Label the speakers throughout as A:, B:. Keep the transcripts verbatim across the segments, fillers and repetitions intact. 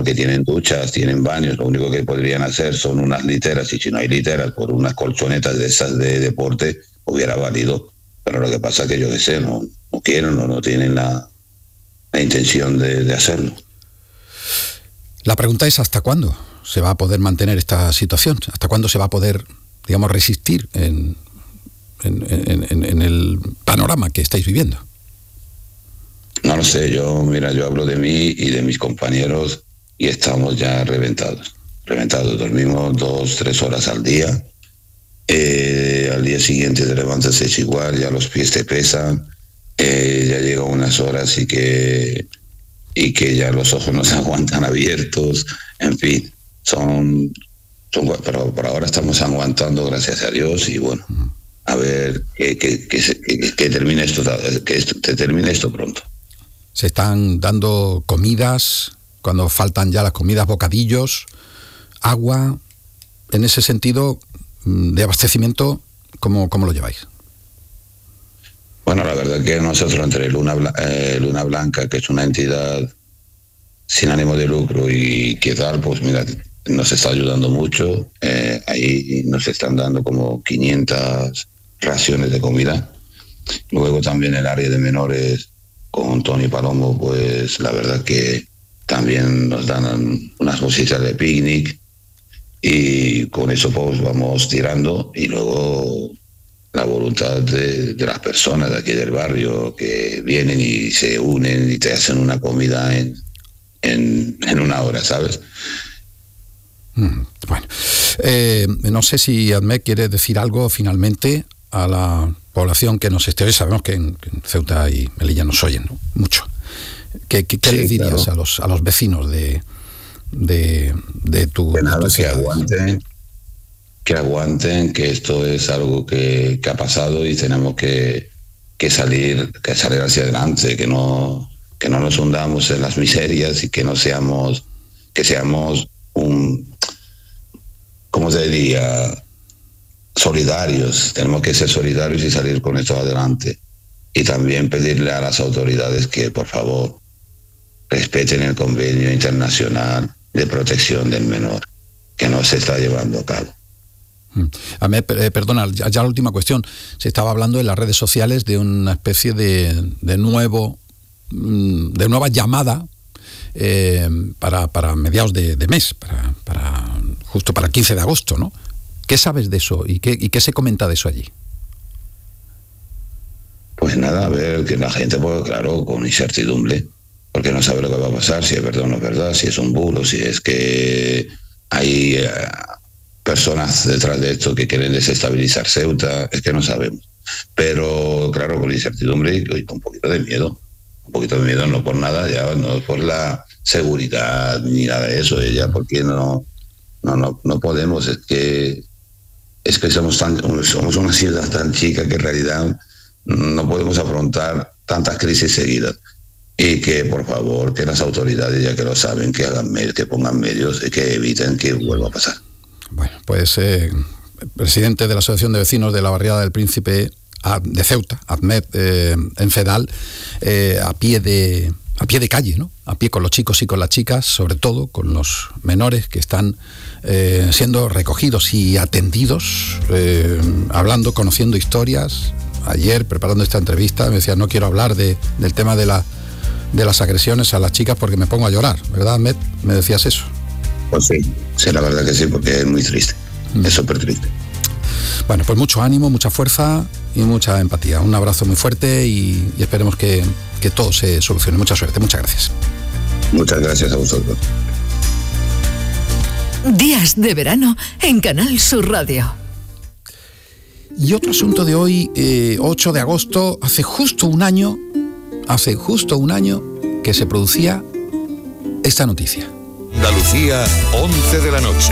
A: porque tienen duchas, tienen baños, lo único que podrían hacer son unas literas, y si no hay literas, por unas colchonetas de esas de deporte, hubiera valido. Pero lo que pasa es que yo qué sé, no, no quieren o no tienen la, la intención de, de hacerlo.
B: La pregunta es ¿hasta cuándo se va a poder mantener esta situación? ¿Hasta cuándo se va a poder, digamos, resistir en, en, en, en el panorama que estáis viviendo?
A: No lo sé, yo, mira, yo hablo de mí y de mis compañeros y estamos ya reventados, reventados, dormimos dos, tres horas al día, eh, al día siguiente te levantas es igual, ya los pies te pesan, eh, ya llegan unas horas y que, y que ya los ojos no se aguantan abiertos, en fin, son, son pero por ahora estamos aguantando, gracias a Dios, y bueno, a ver que, que, que, que, que termine esto, que esto, que termine esto pronto.
B: Se están dando comidas, cuando faltan ya las comidas, bocadillos, agua. En ese sentido de abastecimiento, ¿cómo, cómo lo lleváis?
A: Bueno, la verdad que nosotros entre Luna, eh, Luna Blanca, que es una entidad sin ánimo de lucro, y que tal, pues mira, nos está ayudando mucho. Eh, ahí nos están dando como quinientas raciones de comida. Luego también el área de menores, con Tony Palomo, pues la verdad que también nos dan unas cositas de picnic y con eso pues vamos tirando, y luego la voluntad de, de las personas de aquí del barrio que vienen y se unen y te hacen una comida en, en, en una hora, ¿sabes?
B: Mm, bueno, eh, no sé si Ahmed quiere decir algo finalmente a la población que nos esté hoy. Sabemos que en, que en Ceuta y Melilla nos oyen, ¿no? Mucho. ¿Qué, qué, qué sí, les dirías claro. a los a los vecinos de de, de tu,
A: de nada,
B: de tu
A: que aguanten, que aguanten, que esto es algo que, que ha pasado y tenemos que, que salir, que salir hacia adelante, que no, que no nos hundamos en las miserias y que no seamos, que seamos un, ¿cómo se diría? solidarios, tenemos que ser solidarios y salir con esto adelante. Y también pedirle a las autoridades que, por favor, respeten el convenio internacional de protección del menor, que no se está llevando a cabo.
B: A mí, eh, perdona, ya, ya la última cuestión. Se estaba hablando en las redes sociales de una especie de, de nuevo, de nueva llamada eh, para, para mediados de, de mes, para, para justo para el quince de agosto, ¿no? ¿Qué sabes de eso y qué, y qué se comenta de eso allí?
A: Pues nada, a ver, que la gente, pues claro, con incertidumbre, porque no sabe lo que va a pasar, si es verdad o no es verdad, si es un bulo, si es que hay eh, personas detrás de esto que quieren desestabilizar Ceuta, es que no sabemos. Pero claro, con incertidumbre y con un poquito de miedo, un poquito de miedo, no por nada, ya no por la seguridad ni nada de eso, ya porque no, no, no, no podemos, es que es que somos tan, somos una ciudad tan chica que en realidad no podemos afrontar tantas crisis seguidas, y que por favor que las autoridades, ya que lo saben, que hagan medios, que pongan medios y que eviten que vuelva a pasar.
B: Bueno, pues eh, presidente de la Asociación de Vecinos de la Barriada del Príncipe de Ceuta, Ahmed eh, Enfedal, eh, a pie de a pie de calle, ¿no? A pie con los chicos y con las chicas, sobre todo con los menores que están eh, siendo recogidos y atendidos, eh, hablando, conociendo historias. Ayer, preparando esta entrevista, me decía, no quiero hablar de, del tema de, la, de las agresiones a las chicas porque me pongo a llorar, ¿verdad, Ahmed? ¿Me decías eso?
A: Pues sí, sí, la verdad que sí, porque es muy triste, mm. es súper triste.
B: Bueno, pues mucho ánimo, mucha fuerza y mucha empatía. Un abrazo muy fuerte y, y esperemos que, que todo se solucione. Mucha suerte, muchas gracias.
A: Muchas gracias a vosotros.
C: Días de verano en Canal Sur Radio.
B: Y otro asunto de hoy, eh, ocho de agosto, hace justo un año, hace justo un año que se producía esta noticia.
D: Andalucía, once de la noche.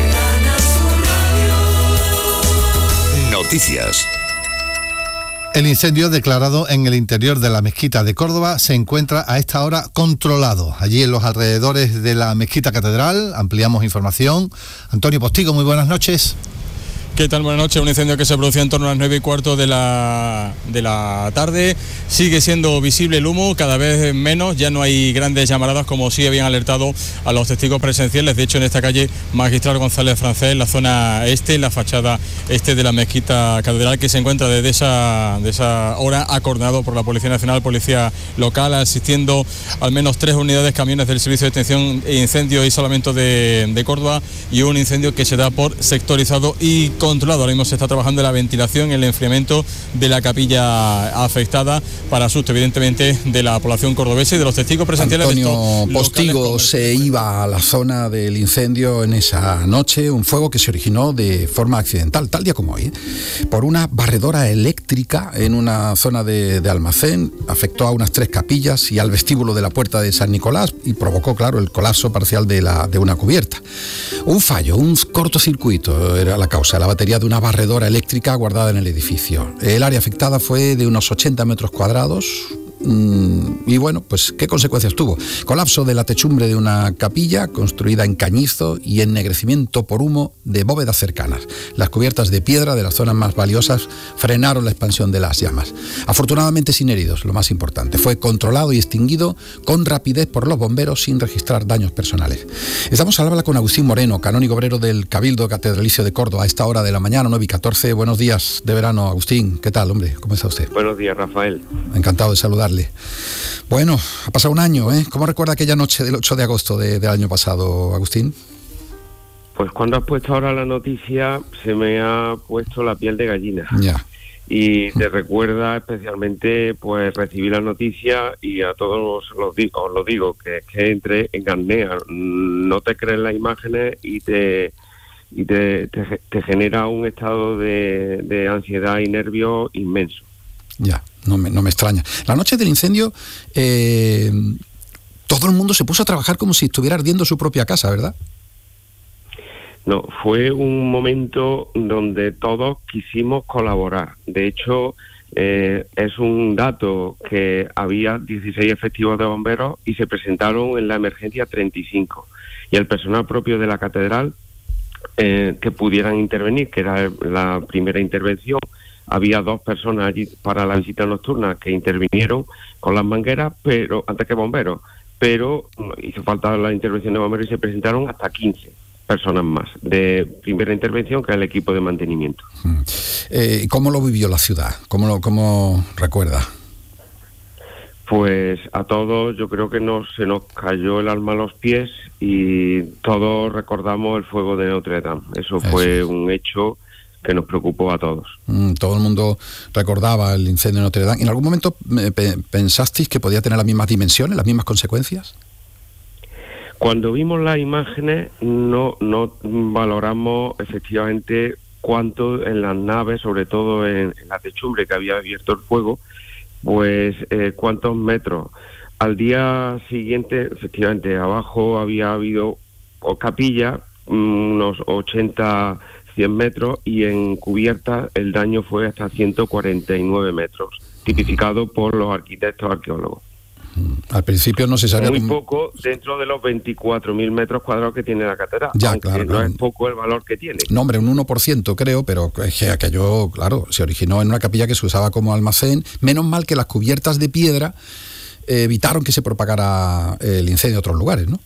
D: Noticias.
E: El incendio declarado en el interior de la mezquita de Córdoba se encuentra a esta hora controlado. Allí en los alrededores de la mezquita catedral ampliamos información. Antonio Postigo, muy buenas noches.
F: ¿Qué tal? Buenas noches. Un incendio que se producía en torno a las nueve y cuarto de la, de la tarde. Sigue siendo visible el humo, cada vez menos. Ya no hay grandes llamaradas como sí habían alertado a los testigos presenciales. De hecho, en esta calle Magistral González Francés, en la zona este, en la fachada este de la mezquita catedral, que se encuentra desde esa, de esa hora acordonado por la Policía Nacional, Policía Local, asistiendo al menos tres unidades, camiones del Servicio de Extinción e Incendio y Salvamento de, de Córdoba, y un incendio que se da por sectorizado y controlado. Ahora mismo se está trabajando en la ventilación, el enfriamiento de la capilla afectada, para susto evidentemente de la población cordobesa y de los testigos presenciales.
B: Antonio Postigo se iba a la zona del incendio en esa noche, un fuego que se originó de forma accidental, tal día como hoy, ¿eh? por una barredora eléctrica en una zona de, de almacén. Afectó a unas tres capillas y al vestíbulo de la Puerta de San Nicolás y provocó, claro, el colapso parcial de, la, de una cubierta. Un fallo, un cortocircuito era la causa, la batería de una barredora eléctrica guardada en el edificio. El área afectada fue de unos ochenta metros cuadrados. Y bueno, pues ¿qué consecuencias tuvo? Colapso de la techumbre de una capilla construida en cañizo y ennegrecimiento por humo de bóvedas cercanas. Las cubiertas de piedra de las zonas más valiosas frenaron la expansión de las llamas. Afortunadamente sin heridos, lo más importante. Fue controlado y extinguido con rapidez por los bomberos sin registrar daños personales. Estamos al habla con Agustín Moreno, canónigo obrero del Cabildo Catedralicio de Córdoba, a esta hora de la mañana, nueve y catorce. Buenos días de verano, Agustín. ¿Qué tal, hombre? ¿Cómo está usted?
G: Buenos días, Rafael.
B: Encantado de saludarle. Bueno, ha pasado un año, ¿eh? ¿Cómo recuerda aquella noche del ocho de agosto de, del año pasado, Agustín?
G: Pues cuando has puesto ahora la noticia, se me ha puesto la piel de gallina.
B: Ya.
G: Y te recuerda especialmente, pues, recibir la noticia, y a todos los digo, os lo digo, que es que entre en apnea, no te crees las imágenes y te y te, te, te genera un estado de, de ansiedad y nervio inmenso.
B: Ya, no me, no me extraña. La noche del incendio, eh, todo el mundo se puso a trabajar como si estuviera ardiendo su propia casa, ¿verdad?
G: No, fue un momento donde todos quisimos colaborar. De hecho, eh, es un dato que había dieciséis efectivos de bomberos y se presentaron en la emergencia treinta y cinco. Y el personal propio de la catedral eh, que pudieran intervenir, que era la primera intervención, había dos personas allí para la visita nocturna que intervinieron con las mangueras, pero antes que bomberos, pero hizo falta la intervención de bomberos y se presentaron hasta quince personas más de primera intervención, que es el equipo de mantenimiento.
B: Eh, ¿Cómo lo vivió la ciudad? ¿Cómo lo cómo recuerda?
G: Pues a todos yo creo que nos, se nos cayó el alma a los pies y todos recordamos el fuego de Notre Dame. Eso, Eso. fue un hecho que nos preocupó a todos.
B: Mm, todo el mundo recordaba el incendio de Notre Dame. ¿En algún momento pe- pensasteis que podía tener las mismas dimensiones, las mismas consecuencias?
G: Cuando vimos las imágenes no, no valoramos efectivamente cuánto en las naves, sobre todo en, en la techumbre que había abierto el fuego, pues eh, cuántos metros. Al día siguiente, efectivamente, abajo había habido o capilla, unos ochenta, cien metros, y en cubierta el daño fue hasta ciento cuarenta y nueve metros, tipificado por los arquitectos arqueólogos.
B: Al principio no se sabía...
G: Muy
B: cómo...
G: poco dentro de los veinticuatro mil metros cuadrados que tiene la catedral.
B: Ya,
G: aunque
B: claro,
G: no
B: claro.
G: es poco el valor que tiene.
B: No, hombre, un uno por ciento creo, pero es que aquello, claro, se originó en una capilla que se usaba como almacén. Menos mal que las cubiertas de piedra eh, evitaron que se propagara el incendio a otros lugares, ¿no?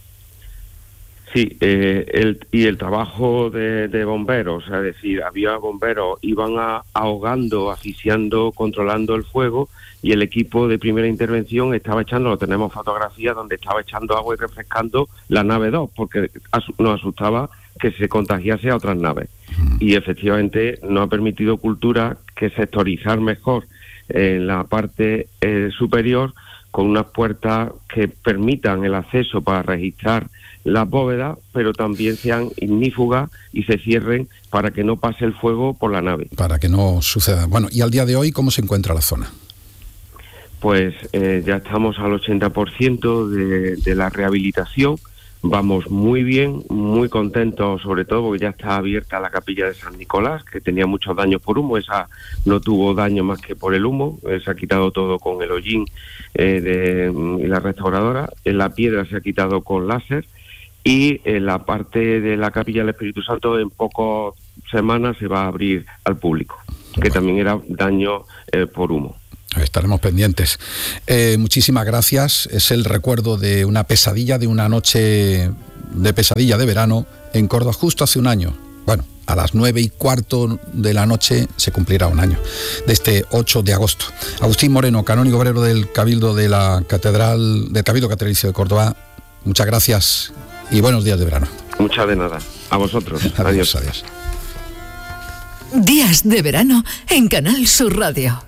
G: Sí, eh, el, y el trabajo de, de bomberos, es decir, había bomberos, iban a, ahogando, asfixiando, controlando el fuego, y el equipo de primera intervención estaba echando, lo tenemos fotografías donde estaba echando agua y refrescando la nave dos, porque asu- nos asustaba que se contagiase a otras naves. Y efectivamente nos ha permitido Cultura que sectorizar mejor en la parte eh, superior, con unas puertas que permitan el acceso para registrar las bóvedas, pero también sean ignífugas y se cierren para que no pase el fuego por la nave.
B: Para que no suceda. Bueno, y al día de hoy, ¿cómo se encuentra la zona?
G: Pues eh, ya estamos al ochenta por ciento de, de la rehabilitación. Vamos muy bien, muy contentos, sobre todo porque ya está abierta la capilla de San Nicolás, que tenía muchos daños por humo. Esa no tuvo daño más que por el humo, eh, se ha quitado todo con el hollín eh, de, y la restauradora. En la piedra se ha quitado con láser, y en la parte de la capilla del Espíritu Santo en pocos semanas se va a abrir al público, que también era daño eh, por humo.
B: Estaremos pendientes. Eh, muchísimas gracias. Es el recuerdo de una pesadilla, de una noche de pesadilla de verano en Córdoba justo hace un año. Bueno, a las nueve y cuarto de la noche se cumplirá un año, de este ocho de agosto. Agustín Moreno, canónigo obrero del Cabildo de la Catedral, del Cabildo Catedralicio de Córdoba, muchas gracias y buenos días de verano.
G: Muchas de nada. A vosotros.
B: Adiós, adiós.
C: Días de verano en Canal Sur Radio.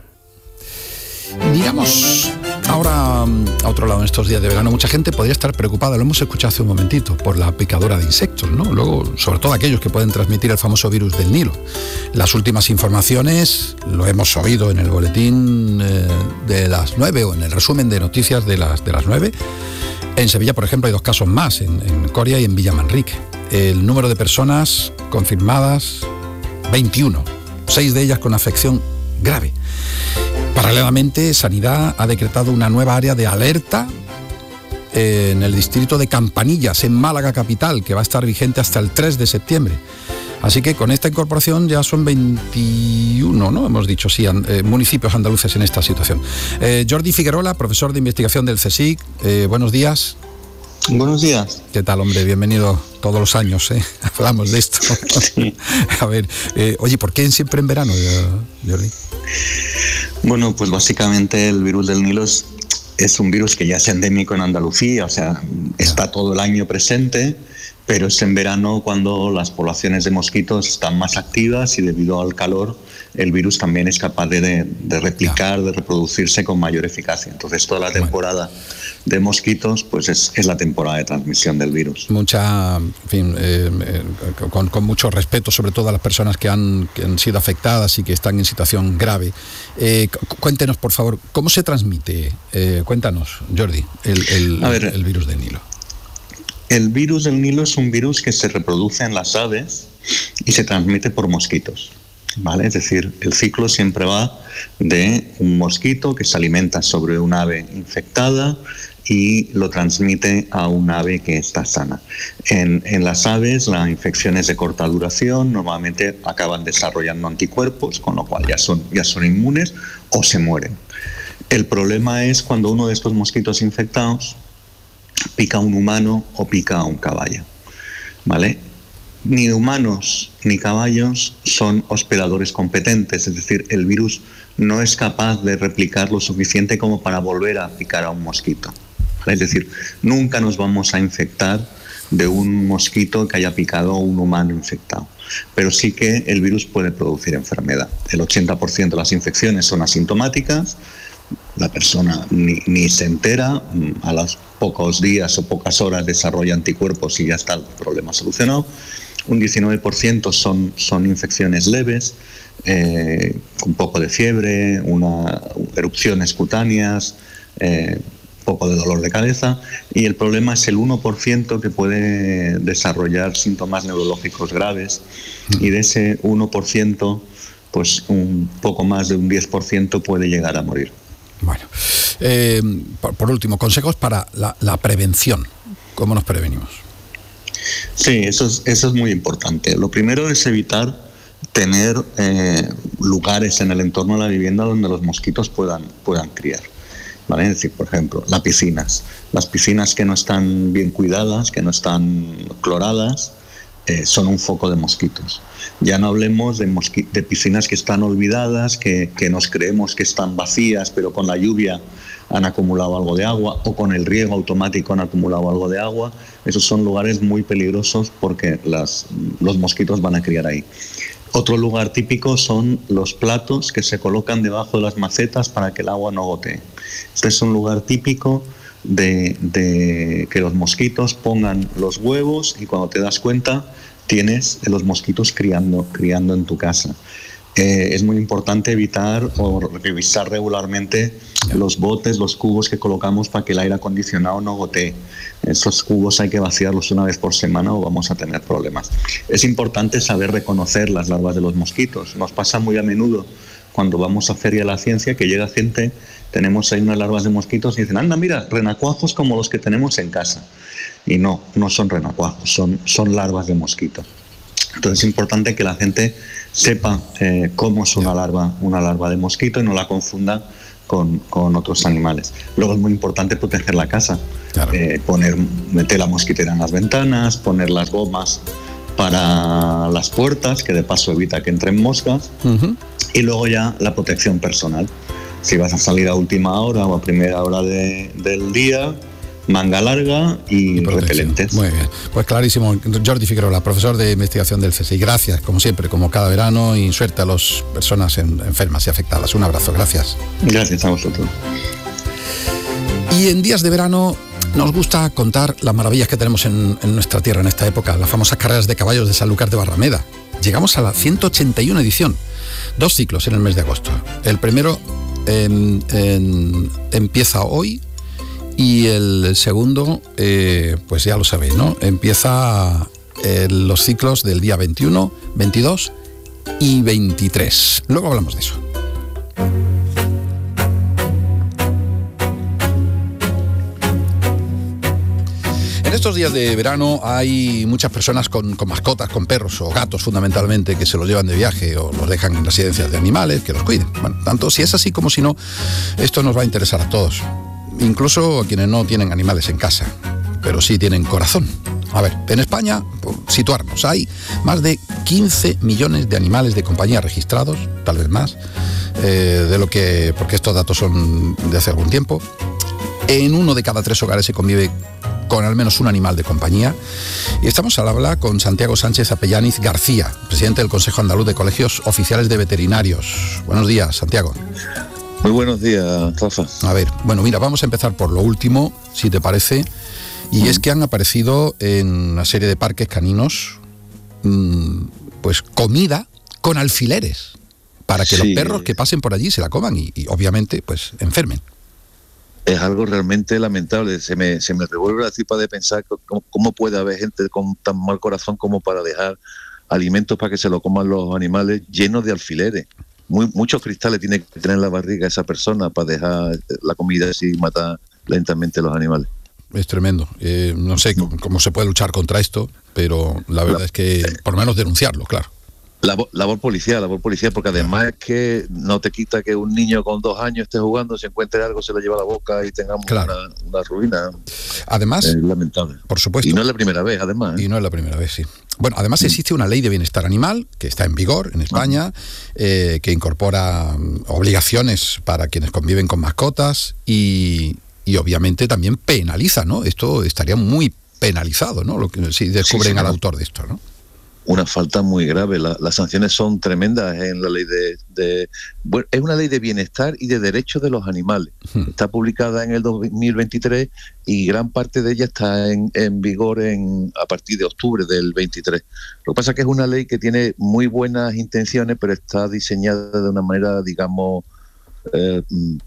B: Miramos ahora a otro lado en estos días de verano. Mucha gente podría estar preocupada, lo hemos escuchado hace un momentito, por la picadura de insectos, ¿no? Luego, sobre todo aquellos que pueden transmitir el famoso virus del Nilo. Las últimas informaciones lo hemos oído en el boletín eh, de las nueve o en el resumen de noticias de las, de las nueve. En Sevilla, por ejemplo, hay dos casos más, en, en Coria y en Villamanrique. El número de personas confirmadas, veintiuno, seis de ellas con afección grave. Paralelamente, Sanidad ha decretado una nueva área de alerta en el distrito de Campanillas, en Málaga capital, que va a estar vigente hasta el tres de septiembre. Así que con esta incorporación ya son veintiuno, ¿no? Hemos dicho, sí, eh, municipios andaluces en esta situación. Eh, Jordi Figuerola, profesor de investigación del CSIC, eh, buenos días.
H: Buenos días.
B: ¿Qué tal, hombre? Bienvenido todos los años, ¿eh? Hablamos de esto. Sí. A ver, eh, oye, ¿por qué siempre en verano, Jordi?
H: Bueno, pues básicamente el virus del Nilo es, es un virus que ya es endémico en Andalucía, o sea, está todo el año presente, pero es en verano cuando las poblaciones de mosquitos están más activas y debido al calor el virus también es capaz de, de replicar, de reproducirse con mayor eficacia. Entonces toda la temporada de mosquitos pues es, es la temporada de transmisión del virus.
B: Mucha, en fin, eh, eh, con, con mucho respeto sobre todo a las personas que han, que han sido afectadas y que están en situación grave. Eh, cuéntenos, por favor, ¿cómo se transmite? Eh, cuéntanos, Jordi, el, el,
H: a ver,
B: el virus del Nilo.
H: El virus del Nilo es un virus que se reproduce en las aves y se transmite por mosquitos, ¿vale? Es decir, el ciclo siempre va de un mosquito que se alimenta sobre un ave infectada y lo transmite a un ave que está sana. En, en las aves la infección es de corta duración, normalmente acaban desarrollando anticuerpos, con lo cual ya son, ya son inmunes o se mueren. El problema es cuando uno de estos mosquitos infectados pica a un humano o pica a un caballo, ¿vale? Ni humanos ni caballos son hospedadores competentes, es decir, el virus no es capaz de replicar lo suficiente como para volver a picar a un mosquito, ¿vale? Es decir, nunca nos vamos a infectar de un mosquito que haya picado a un humano infectado, pero sí que el virus puede producir enfermedad. El ochenta por ciento de las infecciones son asintomáticas, la persona ni, ni se entera, a los pocos días o pocas horas desarrolla anticuerpos y ya está el problema solucionado. Un diecinueve por ciento son, son infecciones leves, eh, un poco de fiebre, una, erupciones cutáneas, eh, un poco de dolor de cabeza, y el problema es el uno por ciento que puede desarrollar síntomas neurológicos graves, y de ese uno por ciento, pues un poco más de un diez por ciento puede llegar a morir.
B: Bueno, eh, por, por último, consejos para la, la prevención. ¿Cómo nos prevenimos?
H: Sí, eso es, eso es muy importante. Lo primero es evitar tener eh, lugares en el entorno de la vivienda donde los mosquitos puedan, puedan criar, ¿vale? Es decir, por ejemplo, las piscinas. Las piscinas que no están bien cuidadas, que no están cloradas, eh, son un foco de mosquitos. Ya no hablemos de, mosqui- de piscinas que están olvidadas, que, que nos creemos que están vacías, pero con la lluvia han acumulado algo de agua, o con el riego automático han acumulado algo de agua. Esos son lugares muy peligrosos porque las, los mosquitos van a criar ahí. Otro lugar típico son los platos que se colocan debajo de las macetas para que el agua no gotee. Este es un lugar típico de, de que los mosquitos pongan los huevos y cuando te das cuenta tienes los mosquitos criando, criando en tu casa. Eh, es muy importante evitar o revisar regularmente los botes, los cubos que colocamos para que el aire acondicionado no gotee. Esos cubos hay que vaciarlos una vez por semana o vamos a tener problemas. Es importante saber reconocer las larvas de los mosquitos. Nos pasa muy a menudo cuando vamos a Feria de la Ciencia que llega gente, tenemos ahí unas larvas de mosquitos y dicen, anda, mira, renacuajos como los que tenemos en casa. Y no, no son renacuajos, son, son larvas de mosquitos. Entonces es importante que la gente sepa eh, cómo es una larva, una larva de mosquito y no la confunda con, con otros animales. Luego es muy importante proteger la casa, claro. eh, poner, meter la mosquitera en las ventanas, poner las gomas para las puertas, que de paso evita que entren moscas, uh-huh. y luego ya la protección personal. Si vas a salir a última hora o a primera hora de, del día, manga larga y, y repelentes.
B: Muy bien, pues clarísimo. Jordi Figuerola, profesor de investigación del C S I. Gracias, como siempre, como cada verano, y suerte a las personas en, enfermas y afectadas. Un abrazo, gracias.
H: Gracias a vosotros.
B: Y en días de verano nos gusta contar las maravillas que tenemos en, en nuestra tierra en esta época, las famosas carreras de caballos de Sanlúcar de Barrameda. Llegamos a la ciento ochenta y una edición, dos ciclos en el mes de agosto. El primero en, en, empieza hoy y el segundo, eh, pues ya lo sabéis, ¿no? Empieza eh, los ciclos del día veintiuno, veintidós y veintitrés. Luego hablamos de eso. En estos días de verano hay muchas personas con, con mascotas, con perros o gatos fundamentalmente, que se los llevan de viaje o los dejan en residencias de animales, que los cuiden. Bueno, tanto si es así como si no, esto nos va a interesar a todos, incluso a quienes no tienen animales en casa, pero sí tienen corazón. A ver, en España, por situarnos, hay más de quince millones de animales de compañía registrados, tal vez más, eh, de lo que, porque estos datos son de hace algún tiempo. En uno de cada tres hogares se convive con al menos un animal de compañía. Y estamos al habla con Santiago Sánchez Apellaniz García, presidente del Consejo Andaluz de Colegios Oficiales de Veterinarios. Buenos días, Santiago.
I: Muy buenos días, Rafa.
B: A ver, bueno, mira, vamos a empezar por lo último, si te parece, y mm. es que han aparecido en una serie de parques caninos, mmm, pues comida con alfileres, para que sí. los perros que pasen por allí se la coman y, y obviamente, pues, enfermen.
I: Es algo realmente lamentable. Se me, se me revuelve la tripa de pensar cómo, cómo puede haber gente con tan mal corazón como para dejar alimentos para que se lo coman los animales llenos de alfileres. Muy, muchos cristales tiene que tener en la barriga esa persona para dejar la comida así y matar lentamente a los animales.
B: Es tremendo. Eh, no sé cómo, cómo se puede luchar contra esto, pero la verdad la, es que por lo menos denunciarlo, claro.
I: Labor, labor policial, labor policial, porque además es que no te quita que un niño con dos años esté jugando, se encuentre algo, se lo lleva a la boca y tengamos claro. una, una ruina.
B: Además,
I: es lamentable.
B: Por supuesto.
I: Y no es la primera vez, además. ¿eh?
B: Y no es la primera vez, sí. Bueno, además existe una ley de bienestar animal que está en vigor en España, eh, que incorpora obligaciones para quienes conviven con mascotas y, y obviamente también penaliza, ¿no? Esto estaría muy penalizado, ¿no? Lo que, si descubren sí, sí, al autor de esto, ¿no?
I: Una falta muy grave. La, las sanciones son tremendas en la ley de, de... Bueno, es una ley de bienestar y de derechos de los animales. Hmm. Está publicada en el dos mil veintitrés y gran parte de ella está en, en vigor en, a partir de octubre del veintitrés. Lo que pasa es que es una ley que tiene muy buenas intenciones, pero está diseñada de una manera, digamos, eh,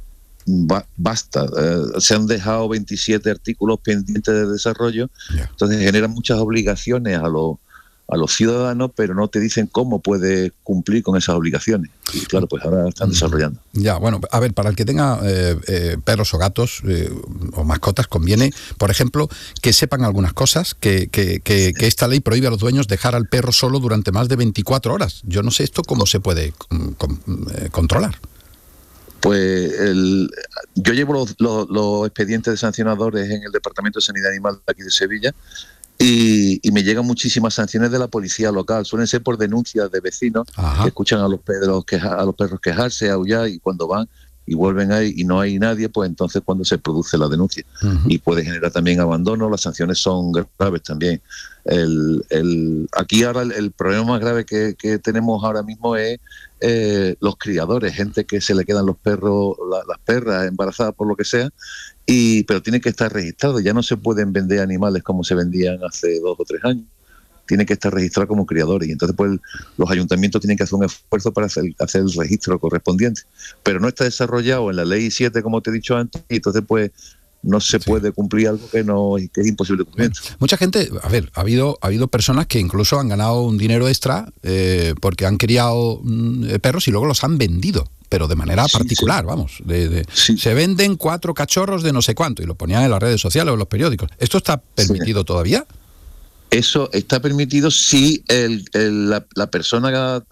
I: basta. Eh, se han dejado veintisiete artículos pendientes de desarrollo, yeah. entonces generan muchas obligaciones a los a los ciudadanos, pero no te dicen cómo puede cumplir con esas obligaciones. Y claro, pues ahora están desarrollando.
B: Ya, bueno, a ver, para el que tenga eh, eh, perros o gatos eh, o mascotas, conviene, por ejemplo, que sepan algunas cosas, que, que, que, que esta ley prohíbe a los dueños dejar al perro solo durante más de veinticuatro horas. Yo no sé esto cómo se puede con, con, eh, controlar.
I: Pues el, yo llevo los, los, los expedientes de sancionadores en el Departamento de Sanidad Animal de aquí de Sevilla, Y, y me llegan muchísimas sanciones de la policía local. Suelen ser por denuncias de vecinos Ajá. que escuchan a los perros queja, a los perros quejarse, aullar, y cuando van y vuelven ahí y no hay nadie, pues entonces cuando se produce la denuncia. Uh-huh. Y puede generar también abandono. Las sanciones son graves también. El, el, aquí ahora el, el problema más grave que, que tenemos ahora mismo es eh, los criadores, gente que se le quedan los perros, la, las perras embarazadas por lo que sea, y pero tienen que estar registrados. Ya no se pueden vender animales como se vendían hace dos o tres años. Tienen que estar registrados como criadores, y entonces pues los ayuntamientos tienen que hacer un esfuerzo para hacer, hacer el registro correspondiente, pero no está desarrollado en la ley siete, como te he dicho antes, y entonces pues no se sí. puede cumplir algo que no que es imposible cumplir.
B: Bueno, mucha gente, a ver, ha habido ha habido personas que incluso han ganado un dinero extra eh, porque han criado mm, perros y luego los han vendido, pero de manera sí, particular, sí. vamos. De, de, sí. Se venden cuatro cachorros de no sé cuánto y lo ponían en las redes sociales o en los periódicos. ¿Esto está permitido sí. todavía?
I: Eso está permitido si el, el, la, la persona, la,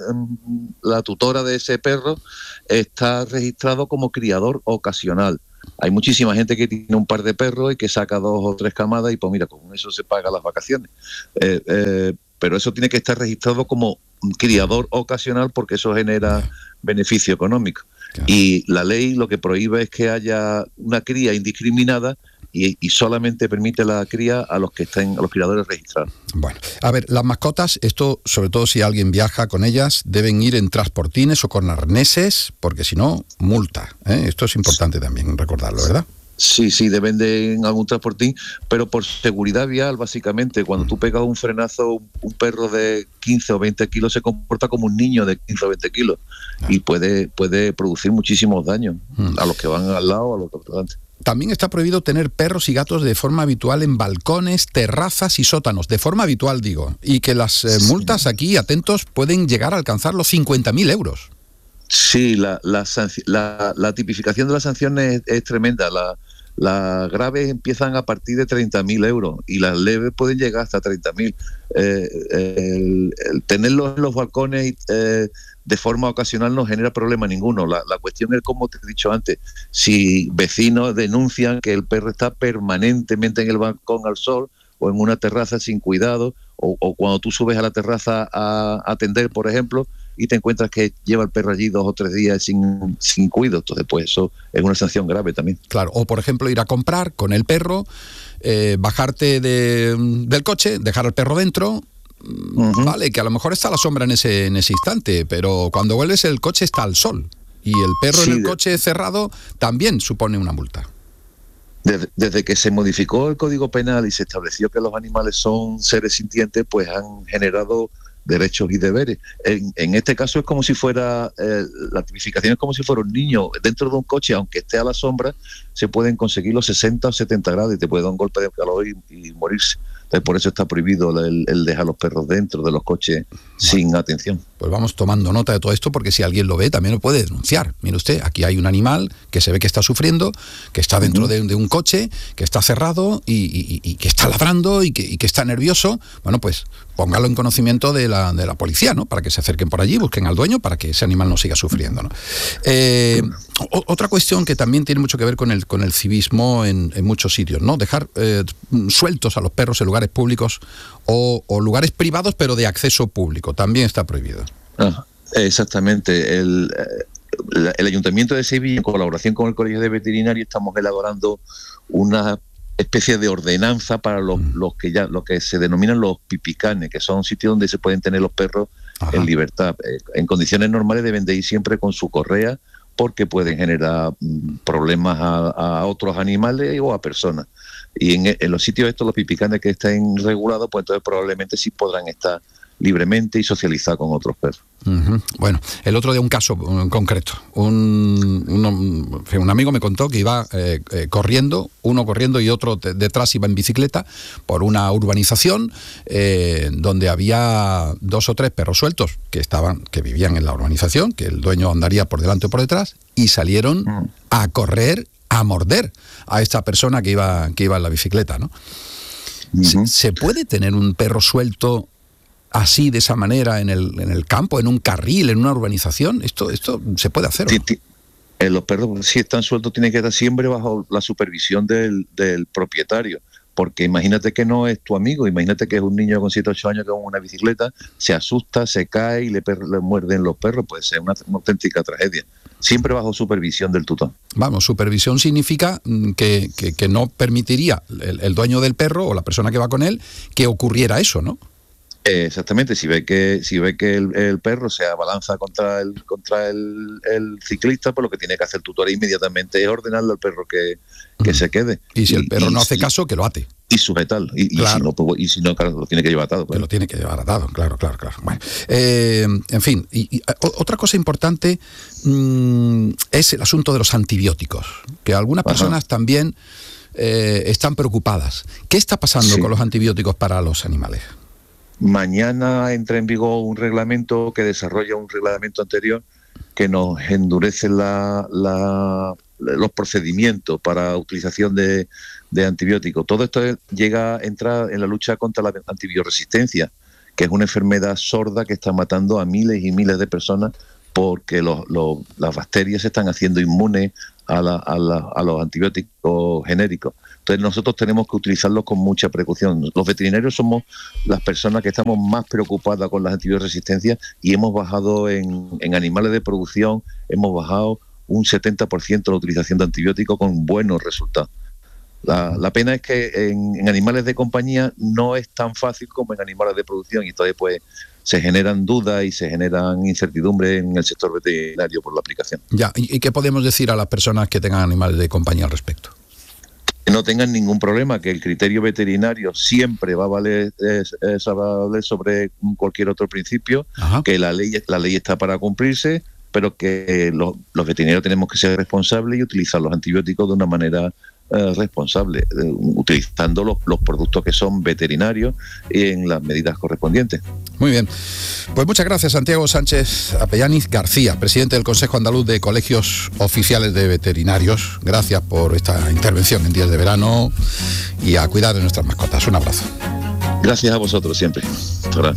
I: la tutora de ese perro, está registrado como criador ocasional. Hay muchísima gente que tiene un par de perros y que saca dos o tres camadas y pues mira, con eso se paga las vacaciones. Eh, eh, pero eso tiene que estar registrado como criador ocasional porque eso genera beneficio económico. Claro. Y la ley lo que prohíbe es que haya una cría indiscriminada y, y solamente permite la cría a los que estén, a los criadores registrados.
B: Bueno, a ver, las mascotas, esto sobre todo si alguien viaja con ellas, deben ir en transportines o con arneses, porque si no, multa, ¿eh? Esto es importante también recordarlo, ¿verdad?
I: Sí, sí, deben de en algún transportín, pero por seguridad vial, básicamente, cuando tú pegas un frenazo, un perro de quince o veinte kilos se comporta como un niño de quince o veinte kilos y puede, puede producir muchísimos daños mm. a los que van al lado, a los que van delante.
B: También está prohibido tener perros y gatos de forma habitual en balcones, terrazas y sótanos, de forma habitual digo, y que las eh, multas aquí, atentos, pueden llegar a alcanzar los cincuenta mil euros.
I: Sí, la, la, la, la tipificación de las sanciones es, es tremenda. La, las graves empiezan a partir de treinta mil euros y las leves pueden llegar hasta treinta mil. Eh, el, el tenerlos en los balcones eh, de forma ocasional no genera problema ninguno. La, la cuestión es, como te he dicho antes, si vecinos denuncian que el perro está permanentemente en el balcón al sol o en una terraza sin cuidado, o, o cuando tú subes a la terraza a atender, por ejemplo, y te encuentras que lleva el perro allí dos o tres días sin, sin cuidado, entonces pues eso es una sanción grave también.
B: Claro, o por ejemplo ir a comprar con el perro, eh, bajarte de, del coche, dejar al perro dentro, uh-huh. Vale, que a lo mejor está a la sombra en ese, en ese instante, pero cuando vuelves el coche está al sol, y el perro sí, en el de... coche cerrado también supone una multa.
I: Desde, desde que se modificó el Código Penal y se estableció que los animales son seres sintientes, pues han generado derechos y deberes. En, en este caso es como si fuera, eh, la tipificación es como si fuera un niño dentro de un coche, aunque esté a la sombra, se pueden conseguir los sesenta o setenta grados y te puede dar un golpe de calor y, y morirse. Entonces, por eso está prohibido el, el dejar a los perros dentro de los coches bueno, sin atención.
B: Pues vamos tomando nota de todo esto, porque si alguien lo ve también lo puede denunciar. Mire usted, aquí hay un animal que se ve que está sufriendo, que está dentro uh-huh. de, de un coche, que está cerrado y, y, y que está ladrando y que, y que está nervioso. Bueno, pues póngalo en conocimiento de la, de la policía, ¿no? Para que se acerquen por allí, busquen al dueño para que ese animal no siga sufriendo, ¿no? Eh, o, otra cuestión que también tiene mucho que ver con el, con el civismo en, en muchos sitios, ¿no? Dejar eh, sueltos a los perros en lugares públicos o, o lugares privados pero de acceso público, también está prohibido.
I: Ah, exactamente. El, el, el Ayuntamiento de Sevilla, en colaboración con el Colegio de Veterinarios, estamos elaborando una especie de ordenanza para los, mm. los que ya lo que se denominan los pipicanes, que son sitios donde se pueden tener los perros Ajá. en libertad. Eh, en condiciones normales deben de ir siempre con su correa, porque pueden generar mm, problemas a, a otros animales o a personas. Y en, en los sitios estos, los pipicanes que estén regulados, pues entonces probablemente sí podrán estar libremente y socializar con otros perros.
B: Uh-huh. Bueno, el otro día un caso en concreto. Un, un, un amigo me contó que iba eh, eh, corriendo, uno corriendo y otro te, detrás iba en bicicleta por una urbanización eh, donde había dos o tres perros sueltos que estaban, que vivían en la urbanización, que el dueño andaría por delante o por detrás, y salieron uh-huh. a correr, a morder a esta persona que iba, que iba en la bicicleta, ¿no? Uh-huh. ¿Se, ¿Se puede tener un perro suelto así, de esa manera, en el, en el campo, en un carril, en una urbanización? ¿Esto, esto se puede hacer o no?
I: Eh, los perros, si están sueltos, tienen que estar siempre bajo la supervisión del, del propietario. Porque imagínate que no es tu amigo, imagínate que es un niño con siete o ocho años con una bicicleta, se asusta, se cae y le, per- le muerden los perros, pues es una, una auténtica tragedia. Siempre bajo supervisión del tutor.
B: Vamos, supervisión significa que, que, que no permitiría el, el dueño del perro o la persona que va con él que ocurriera eso, ¿no?
I: Eh, exactamente, si ve que si ve que el, el perro se abalanza contra el contra el, el ciclista, pues lo que tiene que hacer el tutor inmediatamente es ordenarle al perro que, que uh-huh. se quede.
B: Y si el perro y, no hace y, caso, que lo ate.
I: Y sujetarlo. Y,
B: claro.
I: y si no, pues, y si no claro, lo tiene que llevar atado. Claro.
B: Que lo tiene que llevar atado, claro, claro, claro. Bueno, eh, en fin, y, y otra cosa importante mmm, es el asunto de los antibióticos, que algunas Ajá. personas también eh, están preocupadas. ¿Qué está pasando sí. con los antibióticos para los animales?
I: Mañana entra en vigor un reglamento que desarrolla un reglamento anterior que nos endurece la, la, los procedimientos para utilización de, de antibióticos. Todo esto es, llega a entrar en la lucha contra la antibioresistencia, que es una enfermedad sorda que está matando a miles y miles de personas porque los, los, las bacterias se están haciendo inmunes a, la, a, la, a los antibióticos genéricos. Entonces nosotros tenemos que utilizarlos con mucha precaución. Los veterinarios somos las personas que estamos más preocupadas con las antibioresistencias y hemos bajado en, en animales de producción, hemos bajado un setenta por ciento la utilización de antibióticos con buenos resultados. La, la pena es que en, en animales de compañía no es tan fácil como en animales de producción y entonces pues se generan dudas y se generan incertidumbres en el sector veterinario por la aplicación.
B: Ya, ¿y qué podemos decir a las personas que tengan animales de compañía al respecto?
I: Que no tengan ningún problema, que el criterio veterinario siempre va a valer, es, es a valer sobre cualquier otro principio, Ajá. que la ley, la ley está para cumplirse, pero que los, los veterinarios tenemos que ser responsables y utilizar los antibióticos de una manera eh, responsable, eh, utilizando los, los productos que son veterinarios en las medidas correspondientes.
B: Muy bien. Pues muchas gracias, Santiago Sánchez Apellaniz García, presidente del Consejo Andaluz de Colegios Oficiales de Veterinarios. Gracias por esta intervención en días de verano y a cuidar de nuestras mascotas. Un abrazo.
I: Gracias a vosotros siempre. Hola.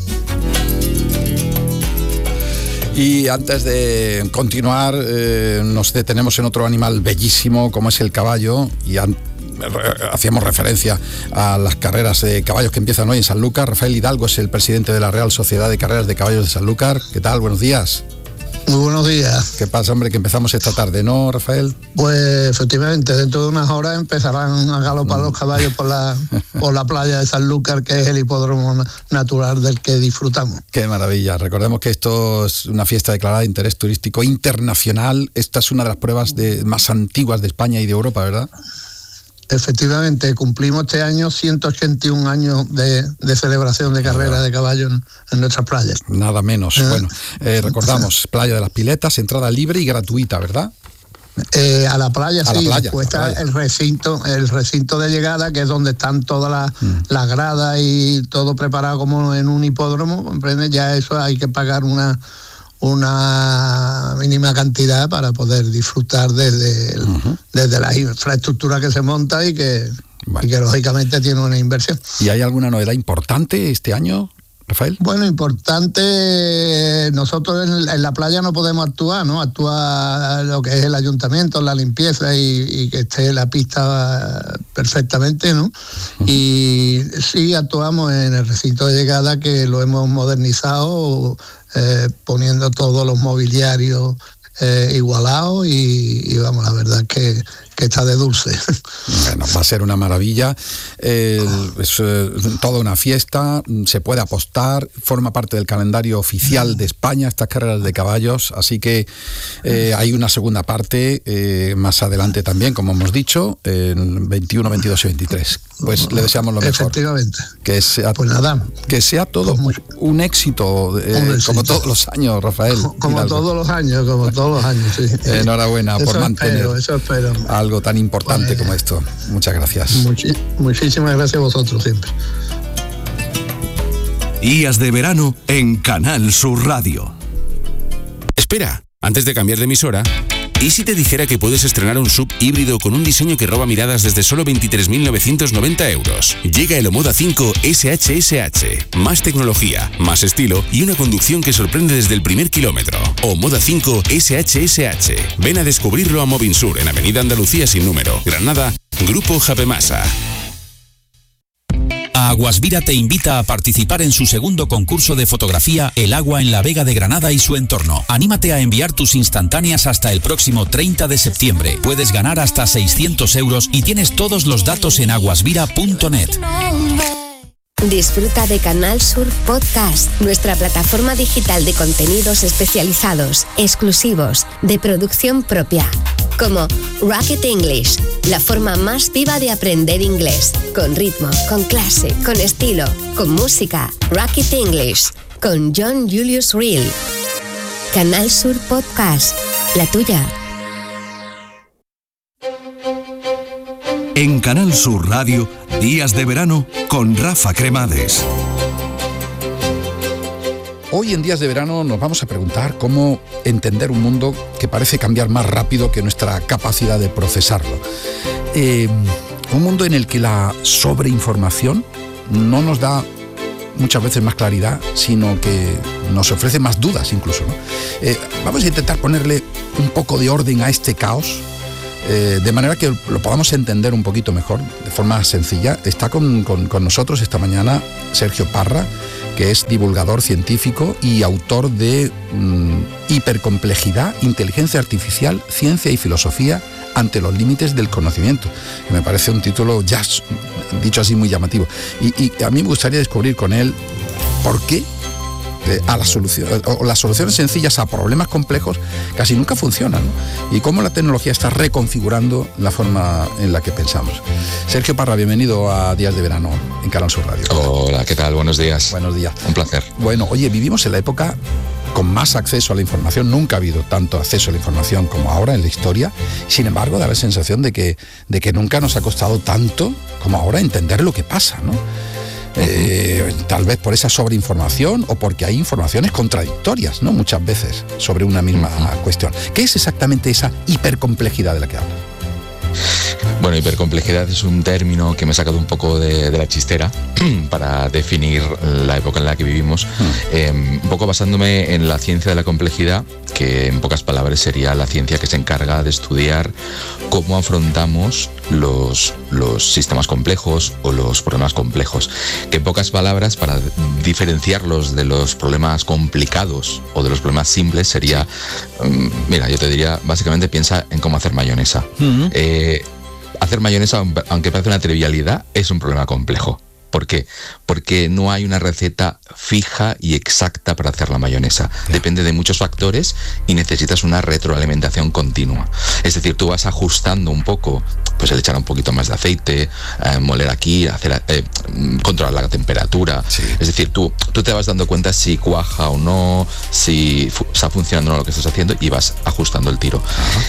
B: Y antes de continuar, eh, nos detenemos en otro animal bellísimo como es el caballo, y an- hacíamos referencia a las carreras de caballos que empiezan hoy en Sanlúcar. Rafael Hidalgo es el presidente de la Real Sociedad de Carreras de Caballos de Sanlúcar. ¿Qué tal? Buenos días.
J: Muy buenos días.
B: ¿Qué pasa, hombre? Que empezamos esta tarde, ¿no, Rafael?
J: Pues efectivamente, dentro de unas horas empezarán a galopar los caballos por la por la playa de Sanlúcar, que es el hipódromo natural del que disfrutamos.
B: Qué maravilla. Recordemos que esto es una fiesta declarada de interés turístico internacional. Esta es una de las pruebas de, más antiguas de España y de Europa, ¿verdad?
J: Efectivamente, cumplimos este año ciento ochenta y un años de, de celebración de carreras de caballos en, en nuestras playas.
B: Nada menos. ¿Eh? Bueno, eh, recordamos, Playa de las Piletas, entrada libre y gratuita, ¿verdad?
J: Eh, a la playa,
B: a
J: sí.
B: La playa,
J: Después está
B: playa.
J: el recinto, el recinto de llegada, que es donde están todas las, mm. las gradas y todo preparado como en un hipódromo, ¿comprendes? Ya eso hay que pagar una una mínima cantidad para poder disfrutar desde, el, uh-huh. desde la infraestructura que se monta y que, bueno. y que lógicamente tiene una inversión.
B: ¿Y hay alguna novedad importante este año, Rafael?
J: Bueno, importante, nosotros en, en la playa no podemos actuar, ¿no? Actúa lo que es el ayuntamiento, la limpieza y, y que esté la pista perfectamente, ¿no? Uh-huh. Y sí actuamos en el recinto de llegada, que lo hemos modernizado, Eh, poniendo todos los mobiliarios eh, igualados y, y vamos, la verdad que, que está de dulce.
B: Bueno, va a ser una maravilla, eh, es eh, toda una fiesta, se puede apostar, forma parte del calendario oficial de España estas carreras de caballos, así que eh, hay una segunda parte eh, más adelante también, como hemos dicho, en veintiuno, veintidós y veintitrés. Pues le deseamos lo mejor.
J: Efectivamente.
B: Que sea,
J: pues nada,
B: que sea todo pues un éxito, eh, un éxito, como todos los años, Rafael.
J: Como
B: Hidalgo.
J: todos los años, como todos los años, sí.
B: Enhorabuena
J: eso
B: por mantener
J: espero, eso espero.
B: algo tan importante pues, como esto. Muchas gracias.
J: Muchi- muchísimas gracias a vosotros siempre.
D: Días de verano en Canal Sur Radio. Espera, antes de cambiar de emisora, ¿y si te dijera que puedes estrenar un sub híbrido con un diseño que roba miradas desde solo veintitrés mil novecientos noventa euros? Llega el Omoda cinco S H S H. Más tecnología, más estilo y una conducción que sorprende desde el primer kilómetro. Omoda cinco S H S H. Ven a descubrirlo a Movinsur en Avenida Andalucía sin número, Granada, Grupo Japemasa.
K: Aguasvira te invita a participar en su segundo concurso de fotografía El agua en la Vega de Granada y su entorno. Anímate a enviar tus instantáneas hasta el próximo treinta de septiembre. Puedes ganar hasta seiscientos euros y tienes todos los datos en aguasvira punto net.
L: Disfruta de Canal Sur Podcast, nuestra plataforma digital de contenidos especializados, exclusivos, de producción propia, como Rocket English, la forma más viva de aprender inglés, con ritmo, con clase, con estilo, con música. Rocket English, con John Julius Reel. Canal Sur Podcast, la tuya.
D: En Canal Sur Radio, Días de verano con Rafa Cremades.
B: Hoy en Días de Verano nos vamos a preguntar cómo entender un mundo que parece cambiar más rápido que nuestra capacidad de procesarlo. Eh, un mundo en el que la sobreinformación no nos da muchas veces más claridad, sino que nos ofrece más dudas incluso, ¿no? Eh, vamos a intentar ponerle un poco de orden a este caos, eh, de manera que lo podamos entender un poquito mejor, de forma sencilla. Está con, con, con nosotros esta mañana Sergio Parra, que es divulgador científico y autor de mmm, Hipercomplejidad, Inteligencia Artificial, Ciencia y Filosofía ante los límites del conocimiento, que me parece un título ya dicho así muy llamativo, y, y a mí me gustaría descubrir con él por qué eh, a las soluciones, o las soluciones sencillas a problemas complejos casi nunca funcionan, ¿no? Y cómo la tecnología está reconfigurando la forma en la que pensamos. Sergio Parra, bienvenido a Días de Verano en Canal Sur Radio.
M: Hola, ¿qué tal? Buenos días.
B: Buenos días.
M: Un placer.
B: Bueno, oye, vivimos en la época con más acceso a la información. Nunca ha habido tanto acceso a la información como ahora en la historia. Sin embargo, da la sensación de que, de que nunca nos ha costado tanto como ahora entender lo que pasa, ¿no? Eh, tal vez por esa sobreinformación o porque hay informaciones contradictorias, ¿no? Muchas veces sobre una misma uh-huh. cuestión. ¿Qué es exactamente esa hipercomplejidad de la que hablas?
M: Bueno, hipercomplejidad es un término que me he sacado un poco de, de la chistera para definir la época en la que vivimos, mm. eh, un poco basándome en la ciencia de la complejidad, que en pocas palabras sería la ciencia que se encarga de estudiar cómo afrontamos los, los sistemas complejos o los problemas complejos, que en pocas palabras, para diferenciarlos de los problemas complicados o de los problemas simples, sería, um, mira, yo te diría, básicamente piensa en cómo hacer mayonesa. Mm-hmm. eh, Hacer mayonesa, aunque parece una trivialidad, es un problema complejo. ¿Por qué? Porque no hay una receta fija y exacta para hacer la mayonesa. Depende de muchos factores y necesitas una retroalimentación continua. Es decir, tú vas ajustando un poco, pues el echar un poquito más de aceite, eh, moler aquí, hacer, eh, controlar la temperatura. Sí. Es decir, tú, tú te vas dando cuenta si cuaja o no, si fu- está funcionando o no lo que estás haciendo y vas ajustando el tiro.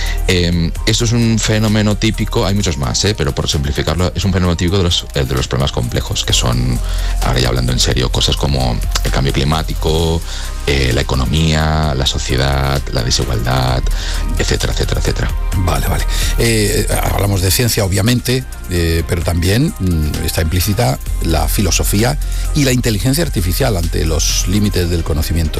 M: Eh, esto es un fenómeno típico, hay muchos más, eh, pero por simplificarlo, es un fenómeno típico de los, eh, de los problemas complejos, que son, ahora ya hablando en serio, cosas como el cambio climático, eh, la economía, la sociedad, la desigualdad, etcétera, etcétera, etcétera.
B: Vale, vale. Eh, hablamos de ciencia, obviamente, eh, pero también mm, está implícita la filosofía y la inteligencia artificial ante los límites del conocimiento.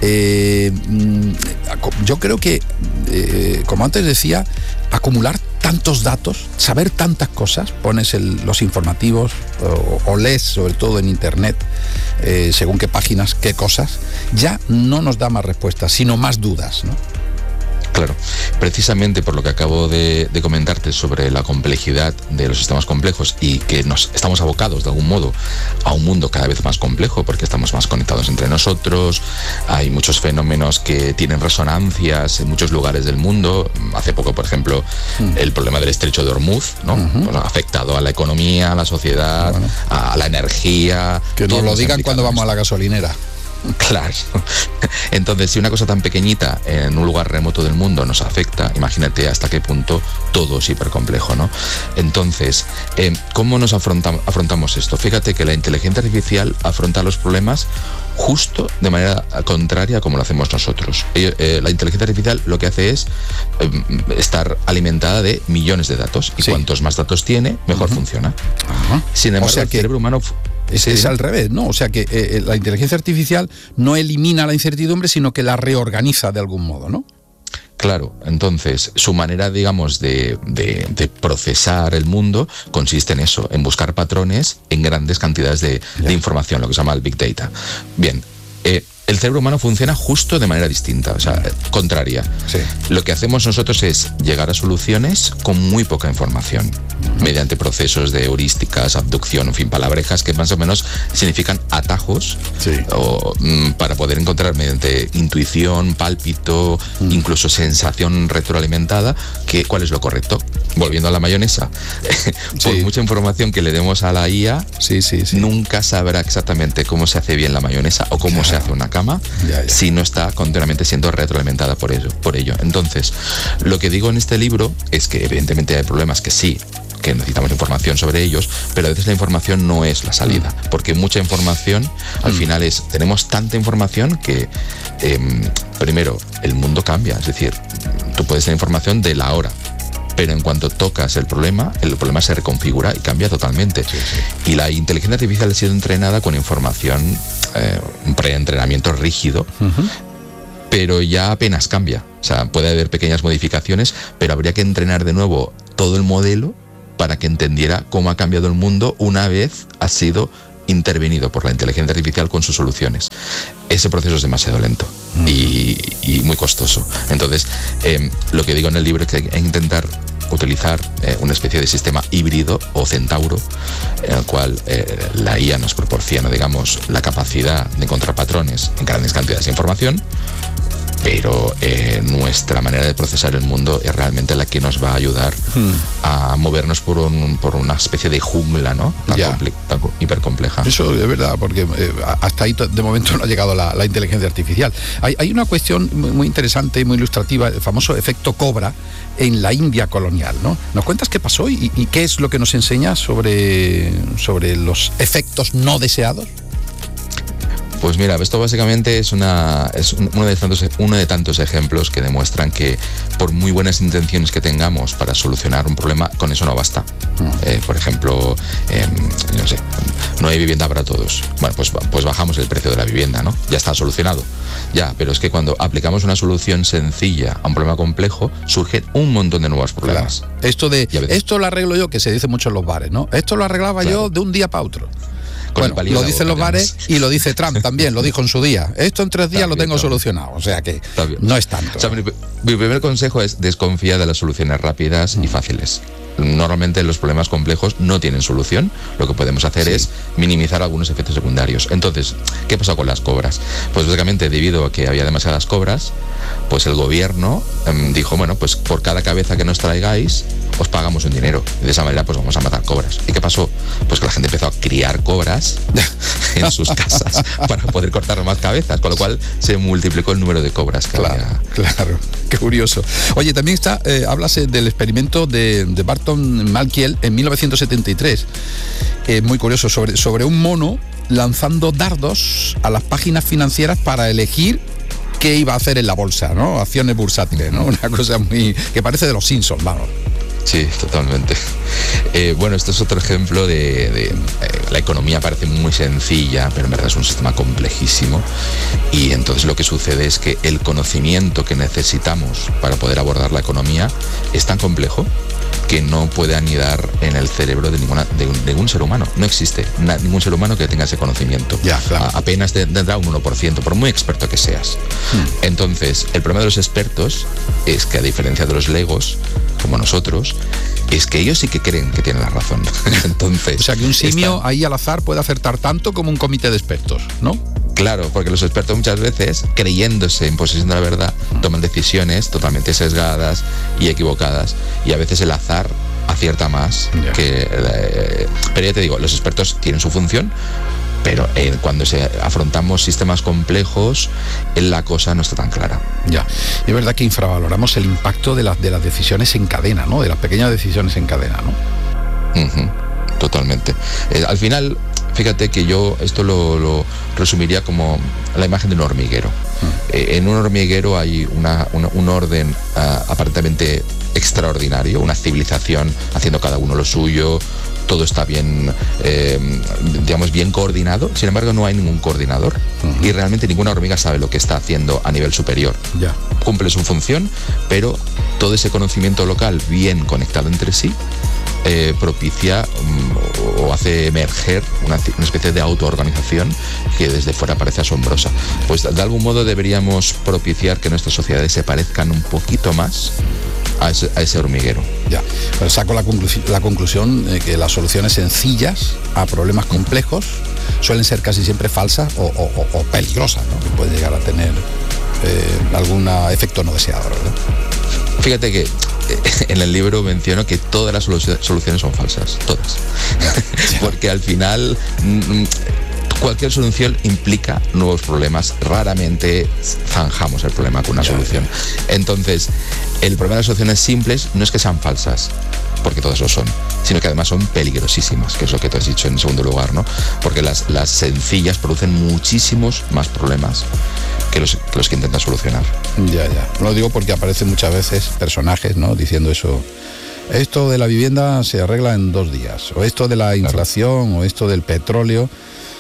B: Eh, mm, yo creo que, eh, como antes decía, acumular tantos datos, saber tantas cosas, pones el, los informativos o, o lees sobre todo en internet, eh, según qué páginas, qué cosas, ya no nos da más respuestas, sino más dudas, ¿no?
M: Claro, precisamente por lo que acabo de, de comentarte sobre la complejidad de los sistemas complejos y que nos estamos abocados de algún modo a un mundo cada vez más complejo porque estamos más conectados entre nosotros, hay muchos fenómenos que tienen resonancias en muchos lugares del mundo. Hace poco, por ejemplo, mm. el problema del estrecho de Hormuz, ¿no? Uh-huh. Pues ha afectado a la economía, a la sociedad, bueno. a la energía.
B: Que nos lo digan cuando vamos a la gasolinera.
M: Claro. Entonces, si una cosa tan pequeñita en un lugar remoto del mundo nos afecta, imagínate hasta qué punto todo es hipercomplejo, ¿no? Entonces, eh, ¿cómo nos afrontamos, afrontamos esto? Fíjate que la inteligencia artificial afronta los problemas justo de manera contraria a como lo hacemos nosotros. Eh, eh, la inteligencia artificial lo que hace es eh, estar alimentada de millones de datos y sí. cuantos más datos tiene, mejor uh-huh. funciona.
B: Uh-huh.
M: Sin embargo,
B: o sea
M: el
B: que...
M: cerebro humano...
B: Es, es al revés, ¿no? O sea que eh, la inteligencia artificial no elimina la incertidumbre, sino que la reorganiza de algún modo, ¿no?
M: Claro, entonces su manera, digamos, de, de, de procesar el mundo consiste en eso, en buscar patrones en grandes cantidades de, de información, lo que se llama el Big Data. Bien, eh, el cerebro humano funciona justo de manera distinta, o sea, contraria.
B: Sí.
M: Lo que hacemos nosotros es llegar a soluciones con muy poca información, uh-huh. mediante procesos de heurísticas, abducción, en fin, palabrejas que más o menos significan atajos,
B: sí.
M: o, mm, para poder encontrar mediante intuición, pálpito, uh-huh. incluso sensación retroalimentada, que, cuál es lo correcto. Volviendo a la mayonesa, por sí. mucha información que le demos a la I A,
B: sí, sí, sí.
M: nunca sabrá exactamente cómo se hace bien la mayonesa o cómo claro. se hace una cama
B: ya, ya.
M: si no está continuamente siendo retroalimentada por ello, por ello. Entonces, lo que digo en este libro es que evidentemente hay problemas que sí, que necesitamos información sobre ellos, pero a veces la información no es la salida, mm. porque mucha información al mm. final es, tenemos tanta información que eh, primero, el mundo cambia, es decir, tú puedes tener información de la hora, pero en cuanto tocas el problema, el problema se reconfigura y cambia totalmente. Sí, sí. Y la inteligencia artificial ha sido entrenada con información, eh, un preentrenamiento rígido, uh-huh. pero ya apenas cambia. O sea, puede haber pequeñas modificaciones, pero habría que entrenar de nuevo todo el modelo para que entendiera cómo ha cambiado el mundo una vez ha sido intervenido por la inteligencia artificial con sus soluciones. Ese proceso es demasiado lento mm. y, y muy costoso. Entonces, eh, lo que digo en el libro es que hay que intentar utilizar eh, una especie de sistema híbrido o centauro, en el cual eh, la I A nos proporciona, digamos, la capacidad de encontrar patrones en grandes cantidades de información, pero eh, nuestra manera de procesar el mundo es realmente la que nos va a ayudar hmm. a movernos por, un, por una especie de jungla, ¿no? Tan, comple- tan hipercompleja.
B: Eso es verdad, porque eh, hasta ahí de momento no ha llegado la, la inteligencia artificial. Hay, hay una cuestión muy interesante y muy ilustrativa, el famoso efecto Cobra en la India colonial, ¿no? ¿Nos cuentas qué pasó y, y qué es lo que nos enseña sobre, sobre los efectos no deseados?
M: Pues mira, esto básicamente es, una, es uno, de tantos, uno de tantos ejemplos que demuestran que por muy buenas intenciones que tengamos para solucionar un problema, con eso no basta. Mm. Eh, por ejemplo, eh, no sé, no hay vivienda para todos. Bueno, pues, pues bajamos el precio de la vivienda, ¿no? Ya está solucionado. Ya, pero es que cuando aplicamos una solución sencilla a un problema complejo, surgen un montón de nuevos problemas.
B: Claro. Esto de, esto lo arreglo yo, que se dice mucho en los bares, ¿no? Esto lo arreglaba claro. yo de un día para otro. Bueno, lo dicen los bares y lo dice Trump también, lo dijo en su día. Esto en tres días también, lo tengo también. solucionado, o sea que no es tanto.
M: O sea, mi, mi primer consejo es desconfía de las soluciones rápidas mm. y fáciles. Normalmente los problemas complejos no tienen solución. Lo que podemos hacer sí. es minimizar algunos efectos secundarios. Entonces, ¿qué pasó con las cobras? Pues básicamente debido a que había demasiadas cobras, pues el gobierno eh, dijo, bueno, pues por cada cabeza que nos traigáis, os pagamos un dinero. Y de esa manera pues vamos a matar cobras. ¿Y qué pasó? Pues que la gente empezó a criar cobras en sus casas para poder cortar más cabezas, con lo cual se multiplicó el número de cobras que
B: claro,
M: había.
B: Claro, qué curioso. Oye, también está, eh, hablas del experimento de, de Barton Malkiel en mil novecientos setenta y tres, eh, muy curioso, sobre, sobre un mono lanzando dardos a las páginas financieras para elegir qué iba a hacer en la bolsa, ¿no? Acciones bursátiles, ¿no? Una cosa muy que parece de los Simpsons, vamos.
M: Sí, totalmente. Eh, bueno, esto es otro ejemplo de, de eh, la economía parece muy sencilla, pero en verdad es un sistema complejísimo. Y entonces lo que sucede es que el conocimiento que necesitamos para poder abordar la economía es tan complejo que no puede anidar en el cerebro de, ninguna, de, un, de ningún ser humano. No existe na, ningún ser humano que tenga ese conocimiento.
B: Ya, claro.
M: A, apenas tendrá un uno por ciento, por muy experto que seas. Hmm. Entonces, el problema de los expertos es que, a diferencia de los legos, como nosotros, es que ellos sí que creen que tienen la razón. Entonces,
B: o sea, que un simio están... ahí al azar puede acertar tanto como un comité de expertos, ¿no?
M: Claro, porque los expertos muchas veces, creyéndose en posesión de la verdad, toman decisiones totalmente sesgadas y equivocadas. Y a veces el azar acierta más yeah. que... Eh, pero ya te digo, los expertos tienen su función, pero eh, cuando se afrontamos sistemas complejos, la cosa no está tan clara.
B: Ya, y es verdad que infravaloramos el impacto de las, de las decisiones en cadena, ¿no? De las pequeñas decisiones en cadena, ¿no?
M: Uh-huh. Totalmente. Eh, al final... Fíjate que yo esto lo, lo resumiría como la imagen de un hormiguero. Mm. Eh, en un hormiguero hay una, una, un orden uh, aparentemente extraordinario, una civilización haciendo cada uno lo suyo, todo está bien, eh, digamos, bien coordinado. Sin embargo, no hay ningún coordinador uh-huh. y realmente ninguna hormiga sabe lo que está haciendo a nivel superior.
B: Yeah.
M: Cumple su función, pero todo ese conocimiento local bien conectado entre sí Eh, propicia um, o hace emerger una, una especie de autoorganización que desde fuera parece asombrosa. Pues de algún modo deberíamos propiciar que nuestras sociedades se parezcan un poquito más a ese, a ese hormiguero.
B: Ya, pues saco la, conclu- la conclusión de que las soluciones sencillas a problemas complejos suelen ser casi siempre falsas o, o, o peligrosas, ¿no? Que puede llegar a tener eh, algún efecto no deseado, ¿verdad?
M: Fíjate que en el libro menciono que todas las soluciones son falsas, todas. Porque al final cualquier solución implica nuevos problemas. Raramente zanjamos el problema con una ya, solución. Ya. Entonces, el problema de las soluciones simples no es que sean falsas, porque todas lo son, sino que además son peligrosísimas, que es lo que te has dicho en segundo lugar, ¿no? Porque las, las sencillas producen muchísimos más problemas que los, que los que intentan solucionar.
B: Ya, ya. Lo digo porque aparecen muchas veces personajes, ¿no? Diciendo eso esto de la vivienda se arregla en dos días, o esto de la inflación, claro. o esto del petróleo,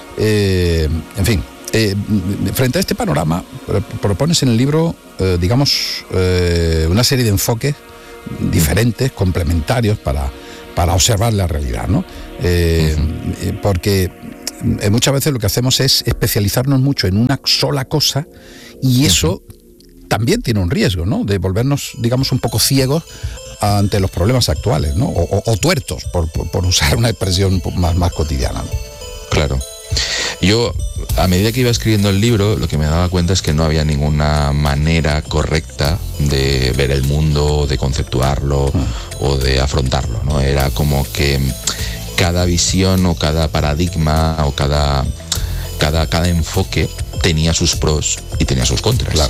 B: eh, en fin. Eh, frente a este panorama, propones en el libro, eh, digamos, eh, una serie de enfoques diferentes, complementarios para, para observar la realidad, ¿no? Eh, uh-huh. Porque muchas veces lo que hacemos es especializarnos mucho en una sola cosa y eso uh-huh. también tiene un riesgo, ¿no? De volvernos, digamos, un poco ciegos ante los problemas actuales, ¿no? O, o, o tuertos, por, por, por usar una expresión más, más cotidiana, ¿no?
M: Claro. Yo, a medida que iba escribiendo el libro, lo que me daba cuenta es que no había ninguna manera correcta de ver el mundo, de conceptuarlo mm. o de afrontarlo, ¿no? Era como que cada visión o cada paradigma o cada, cada, cada enfoque tenía sus pros y tenía sus contras. Claro.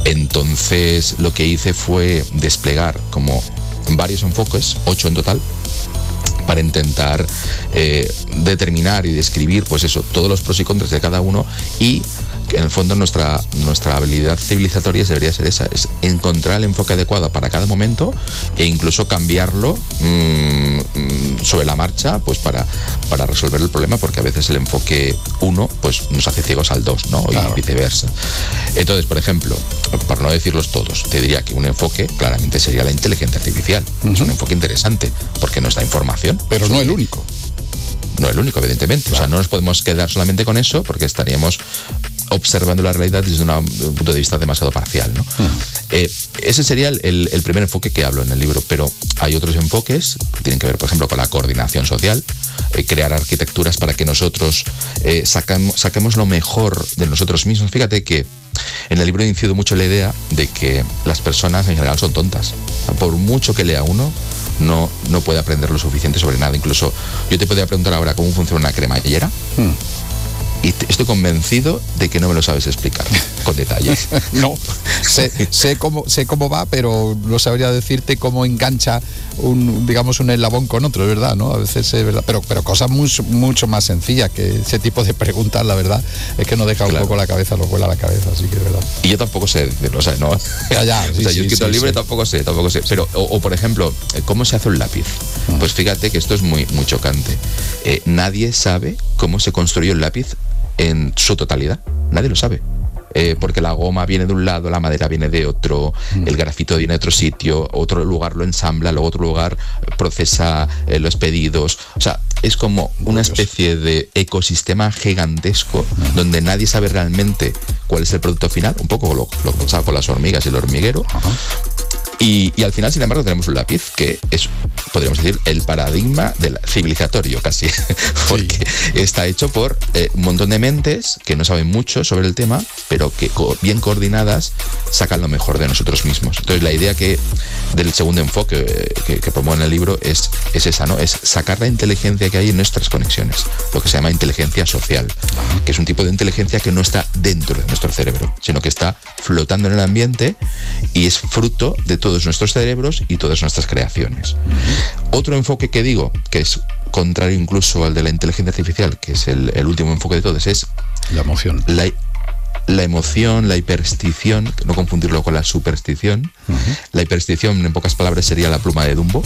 M: Entonces, lo que hice fue desplegar como varios enfoques, ocho en total, para intentar eh, determinar y describir, pues eso, todos los pros y contras de cada uno, y que en el fondo nuestra, nuestra habilidad civilizatoria debería ser esa, es encontrar el enfoque adecuado para cada momento e incluso cambiarlo mmm, sobre la marcha, pues para, para resolver el problema, porque a veces el enfoque uno pues nos hace ciegos al dos, ¿no? Claro. Y viceversa. Entonces, por ejemplo, para no decirlos todos, te diría que un enfoque claramente sería la inteligencia artificial. Uh-huh. Es un enfoque interesante porque nos da información.
B: Pero no el único.
M: No el único, evidentemente. Claro. O sea, no nos podemos quedar solamente con eso porque estaríamos observando la realidad desde una, un punto de vista demasiado parcial, ¿no? Uh-huh. Eh, ese sería el, el, el primer enfoque que hablo en el libro, pero hay otros enfoques que tienen que ver, por ejemplo, con la coordinación social, eh, crear arquitecturas para que nosotros eh, sacan, saquemos lo mejor de nosotros mismos. Fíjate que en el libro incido mucho en la idea de que las personas en general son tontas. Por mucho que lea uno, no, no puede aprender lo suficiente sobre nada. Incluso yo te podría preguntar ahora cómo funciona una cremallera. Hmm. Y estoy convencido de que no me lo sabes explicar con detalles.
B: No, sé, sé cómo sé cómo va, pero no sabría decirte cómo engancha un, digamos, un eslabón con otro, es verdad, ¿no? A veces es verdad, pero, pero cosas mucho, mucho más sencillas que ese tipo de preguntas, la verdad, es que nos deja un claro. poco la cabeza, nos vuela la cabeza, así que es verdad.
M: Y yo tampoco sé decirlo, o sea, no.
B: Ya, ya, sí,
M: o sea,
B: sí,
M: yo he escrito
B: sí,
M: el libro
B: sí.
M: y tampoco sé, tampoco sé. Pero, o, o por ejemplo, ¿cómo se hace un lápiz? Uh-huh. Pues fíjate que esto es muy, muy chocante. Eh, nadie sabe cómo se construyó el lápiz en su totalidad, nadie lo sabe. Eh, porque la goma viene de un lado, la madera viene de otro, mm. el grafito viene de otro sitio, otro lugar lo ensambla, luego otro lugar procesa eh, los pedidos. O sea, es como una especie de ecosistema gigantesco mm. donde nadie sabe realmente cuál es el producto final, un poco lo que pasaba con las hormigas y el hormiguero. Uh-huh. Y, y al final, sin embargo, tenemos un lápiz que es, podríamos decir, el paradigma del civilizatorio casi, porque sí. está hecho por eh, un montón de mentes que no saben mucho sobre el tema, pero que co- bien coordinadas sacan lo mejor de nosotros mismos. Entonces, la idea que del segundo enfoque eh, que, que promuevo en el libro es, es esa, ¿no? Es sacar la inteligencia que hay en nuestras conexiones, lo que se llama inteligencia social, que es un tipo de inteligencia que no está dentro de nuestro cerebro, sino que está flotando en el ambiente y es fruto de todos nuestros cerebros y todas nuestras creaciones. Uh-huh. Otro enfoque que digo, que es contrario incluso al de la inteligencia artificial, que es el, el último enfoque de todos, es
B: la emoción.
M: La, la emoción, la hiperstición, no confundirlo con la superstición. Uh-huh. La hiperstición, en pocas palabras, sería la pluma de Dumbo.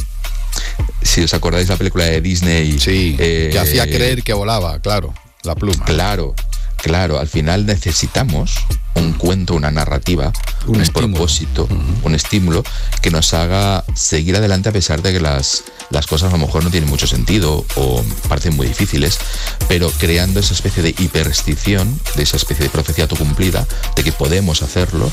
M: Si os acordáis la película de Disney.
B: Sí, eh, que hacía creer que volaba, claro, la pluma.
M: Claro, claro, al final necesitamos un cuento, una narrativa, un, un propósito, uh-huh. un estímulo que nos haga seguir adelante a pesar de que las, las cosas a lo mejor no tienen mucho sentido o parecen muy difíciles, pero creando esa especie de hiperstición, de esa especie de profecía autocumplida, de que podemos hacerlo,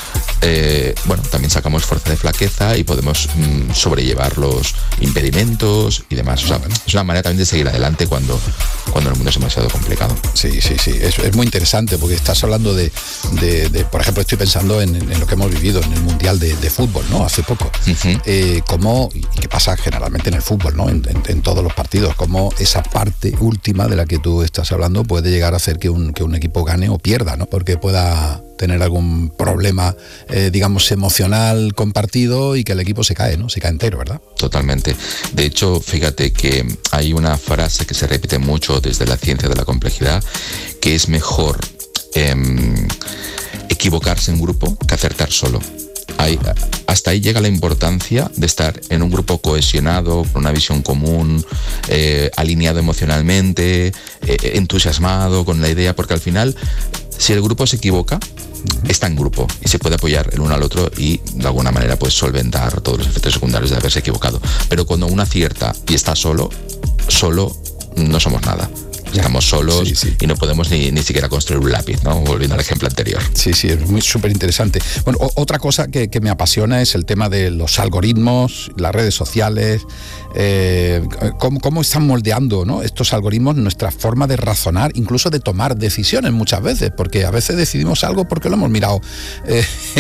M: eh, bueno, también sacamos fuerza de flaqueza y podemos mm, sobrellevar los impedimentos y demás. O sea, es una manera también de seguir adelante cuando, cuando el mundo es demasiado complicado.
B: Sí, sí, sí, es, es muy interesante porque estás hablando de De, de, por ejemplo, estoy pensando en, en lo que hemos vivido en el Mundial de, de Fútbol, ¿no? Hace poco. Uh-huh. Eh, cómo, y que pasa generalmente en el fútbol, ¿no? En, en, en todos los partidos, cómo esa parte última de la que tú estás hablando puede llegar a hacer que un, que un equipo gane o pierda, ¿no? Porque pueda tener algún problema, eh, digamos, emocional compartido y que el equipo se cae, ¿no? Se cae entero, ¿verdad?
M: Totalmente. De hecho, fíjate que hay una frase que se repite mucho desde la ciencia de la complejidad, que es mejor Eh, equivocarse en grupo que acertar solo. Hay, hasta ahí llega la importancia de estar en un grupo cohesionado, con una visión común, eh, alineado emocionalmente, eh, entusiasmado con la idea, porque al final, si el grupo se equivoca, está en grupo y se puede apoyar el uno al otro y de alguna manera pues solventar todos los efectos secundarios de haberse equivocado. Pero cuando uno acierta y está solo, solo no somos nada. Estamos solos, sí, sí. y no podemos ni, ni siquiera construir un lápiz, ¿no? Volviendo al ejemplo anterior.
B: Sí, sí, es muy súper interesante. Bueno, o, otra cosa que, que me apasiona es el tema de los algoritmos, las redes sociales, eh, cómo, cómo están moldeando, ¿no?, estos algoritmos nuestra forma de razonar, incluso de tomar decisiones muchas veces, porque a veces decidimos algo porque lo hemos mirado eh,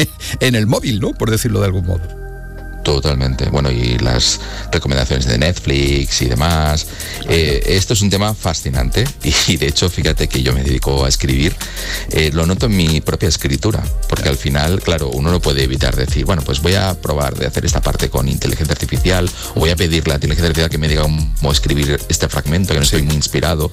B: en el móvil, ¿no?, por decirlo de algún modo.
M: Totalmente. Bueno, y las recomendaciones de Netflix y demás. Eh, esto es un tema fascinante y de hecho, fíjate que yo me dedico a escribir. Eh, lo noto en mi propia escritura, porque al final, claro, uno no puede evitar decir, bueno, pues voy a probar de hacer esta parte con inteligencia artificial, o voy a pedirle a la inteligencia artificial que me diga cómo escribir este fragmento, que no estoy muy inspirado.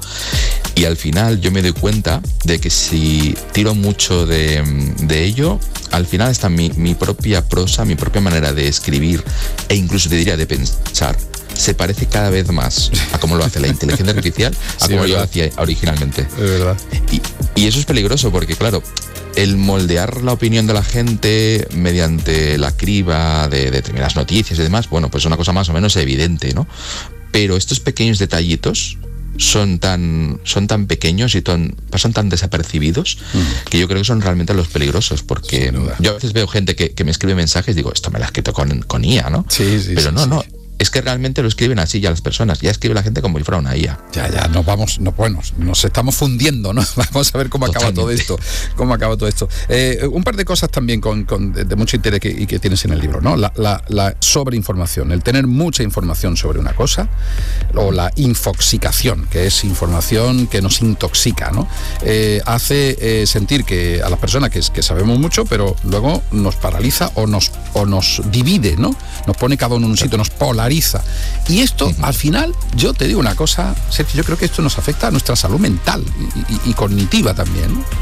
M: Y al final yo me doy cuenta de que si tiro mucho de, de ello, al final está mi, mi propia prosa, mi propia manera de escribir e incluso te diría de pensar, se parece cada vez más a cómo lo hace la inteligencia artificial a sí, como yo lo hacía originalmente.
B: Es verdad.
M: Y, y eso es peligroso porque, claro, el moldear la opinión de la gente mediante la criba de, de determinadas noticias y demás, bueno, pues es una cosa más o menos evidente, ¿no? Pero estos pequeños detallitos son tan son tan pequeños y tan, pasan tan desapercibidos mm. que yo creo que son realmente los peligrosos, porque yo a veces veo gente que, que me escribe mensajes y digo, esto me lo ha escrito con, con I A, ¿no?
B: Sí, sí,
M: pero
B: sí,
M: no,
B: sí.
M: no. Es que realmente lo escriben así ya las personas, ya escribe la gente como si fuera una I A.
B: Ya, ya, nos vamos, no, bueno, nos estamos fundiendo, ¿no? Vamos a ver cómo Totalmente. acaba todo esto, cómo acaba todo esto. Eh, un par de cosas también con, con de mucho interés que, y que tienes en el libro, ¿no? La, la, la sobreinformación, el tener mucha información sobre una cosa, o la infoxicación, que es información que nos intoxica, ¿no? Eh, hace eh, sentir que a las personas que, que sabemos mucho, pero luego nos paraliza o nos, o nos divide, ¿no? Nos pone cada uno en un sitio, nos polariza. Y esto, uh-huh. al final, yo te digo una cosa, Sergio, yo creo que esto nos afecta a nuestra salud mental y, y, y cognitiva también, ¿no?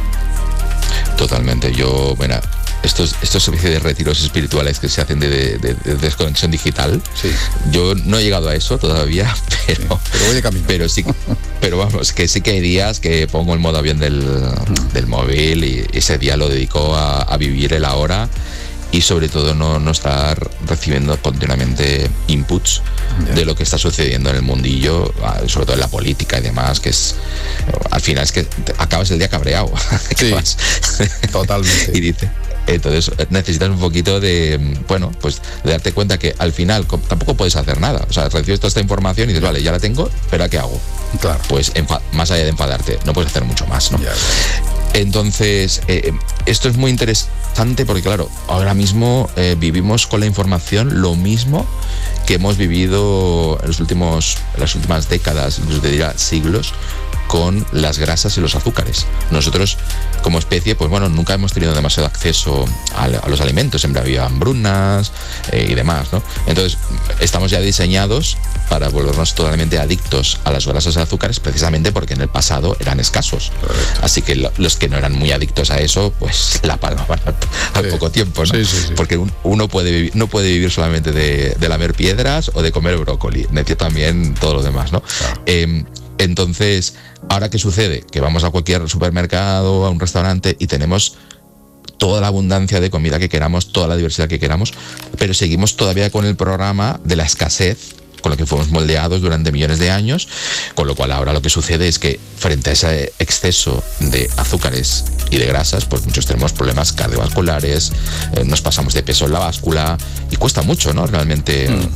M: Totalmente. Yo, bueno, estos, estos servicios de retiros espirituales que se hacen de, de, de, de desconexión digital, sí. yo no he llegado a eso todavía, pero,
B: sí, pero voy de camino.
M: Pero sí, pero vamos, que sí que hay días que pongo el modo avión del, uh-huh. del móvil y ese día lo dedico a, a vivir el ahora. Y sobre todo no, no estar recibiendo continuamente inputs yeah. de lo que está sucediendo en el mundillo, sobre todo en la política y demás, que es, al final es que acabas el día cabreado.
B: Sí, totalmente.
M: Y dice, entonces necesitas un poquito de, bueno, pues de darte cuenta que al final tampoco puedes hacer nada. O sea, recibes toda esta información y dices, vale, ya la tengo, pero ¿a qué hago?
B: Claro.
M: Pues enfa- más allá de enfadarte, no puedes hacer mucho más, ¿no?
B: Yeah, yeah.
M: Entonces, eh, esto es muy interesante porque, claro, ahora mismo eh, vivimos con la información lo mismo que hemos vivido en los últimos, en las últimas décadas, incluso te diría siglos, con las grasas y los azúcares. Nosotros, como especie, pues bueno, nunca hemos tenido demasiado acceso a, a los alimentos, siempre había hambrunas eh, y demás, ¿no? Entonces, estamos ya diseñados para volvernos totalmente adictos a las grasas y azúcares, precisamente porque en el pasado eran escasos. Correcto. Así que lo, los que no eran muy adictos a eso, pues la palmaban al sí. poco tiempo, ¿no?
B: Sí, sí, sí.
M: Porque un, uno puede vivir, no puede vivir solamente de, de lamer piedras o de comer brócoli, necesita también todo lo demás, ¿no? Claro. Eh, entonces, ¿ahora qué sucede? Que vamos a cualquier supermercado, a un restaurante y tenemos toda la abundancia de comida que queramos, toda la diversidad que queramos, pero seguimos todavía con el programa de la escasez, con lo que fuimos moldeados durante millones de años, con lo cual ahora lo que sucede es que frente a ese exceso de azúcares y de grasas, pues muchos tenemos problemas cardiovasculares, eh, nos pasamos de peso en la báscula y cuesta mucho, ¿no? Realmente... Mm.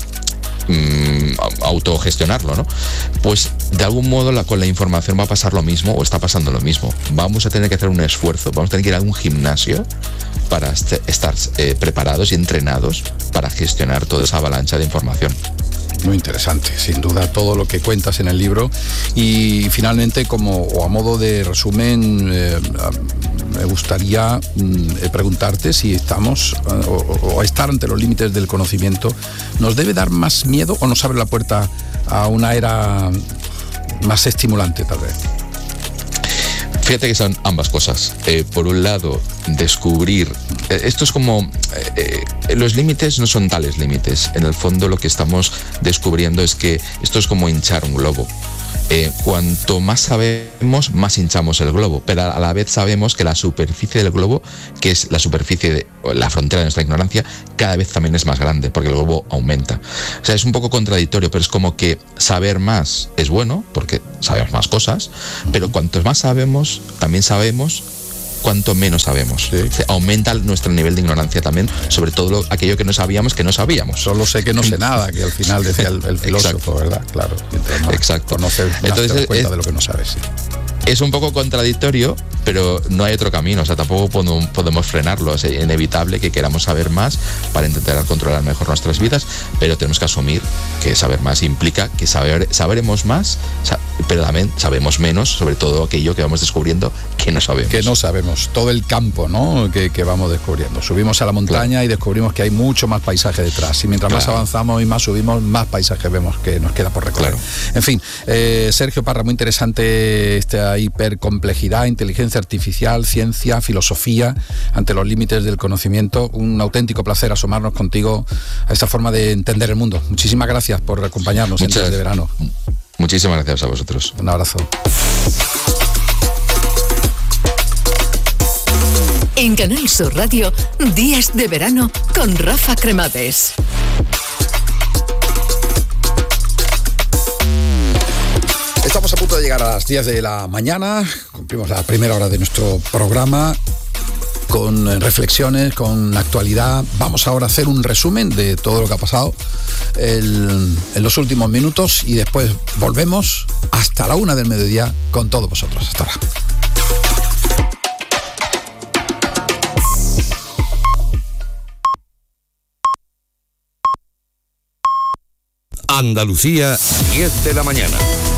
M: Mm, autogestionarlo, ¿no? Pues de algún modo la, con la información va a pasar lo mismo o está pasando lo mismo. Vamos a tener que hacer un esfuerzo, vamos a tener que ir a un gimnasio para est- estar eh, preparados y entrenados para gestionar toda esa avalancha de información.
B: Muy interesante, sin duda, todo lo que cuentas en el libro. Y finalmente, como o a modo de resumen, eh, me gustaría eh, preguntarte si estamos eh, o, o estar ante los límites del conocimiento nos debe dar más miedo o nos abre la puerta a una era más estimulante, tal vez.
M: Fíjate que son ambas cosas. Eh, por un lado, descubrir... Eh, esto es como... Eh, eh, los límites no son tales límites. En el fondo lo que estamos descubriendo es que esto es como hinchar un globo. Eh, cuanto más sabemos, más hinchamos el globo, pero a la vez sabemos que la superficie del globo, que es la superficie de la frontera de nuestra ignorancia, cada vez también es más grande, porque el globo aumenta. O sea, es un poco contradictorio, pero es como que saber más es bueno, porque sabemos más cosas, pero cuanto más sabemos, también sabemos cuanto menos sabemos. Sí. Se aumenta nuestro nivel de ignorancia también, sobre todo lo, aquello que no sabíamos que no sabíamos.
B: Solo sé que no sé nada, que al final decía el, el filósofo, exacto, ¿verdad? Claro. Más
M: exacto.
B: Conocer más,
M: entonces
B: te das cuenta
M: es,
B: de lo que no sabes. Sí.
M: Es un poco contradictorio, pero no hay otro camino, o sea, tampoco podemos, podemos frenarlo. Es inevitable que queramos saber más para intentar controlar mejor nuestras vidas, pero tenemos que asumir que saber más implica que saber, sabremos más, pero también sabemos menos, sobre todo aquello que vamos descubriendo que no sabemos.
B: Que no sabemos, todo el campo, ¿no?, que, que vamos descubriendo. Subimos a la montaña, claro, y descubrimos que hay mucho más paisaje detrás, y mientras claro. más avanzamos y más subimos, más paisaje vemos que nos queda por recorrer. Claro. En fin, eh, Sergio Parra, muy interesante esta hipercomplejidad, inteligencia artificial, ciencia, filosofía, ante los límites del conocimiento. Un auténtico placer asomarnos contigo a esta forma de entender el mundo. Muchísimas gracias por acompañarnos en Días de Verano.
M: Muchísimas gracias a vosotros.
B: Un abrazo.
C: En Canal Sur Radio, Días de Verano con Rafa Cremades.
B: Estamos a punto de llegar a las diez de la mañana, cumplimos la primera hora de nuestro programa con reflexiones, con actualidad. Vamos ahora a hacer un resumen de todo lo que ha pasado el, en los últimos minutos y después volvemos hasta la una del mediodía con todos vosotros. Hasta ahora.
N: Andalucía, diez de la mañana.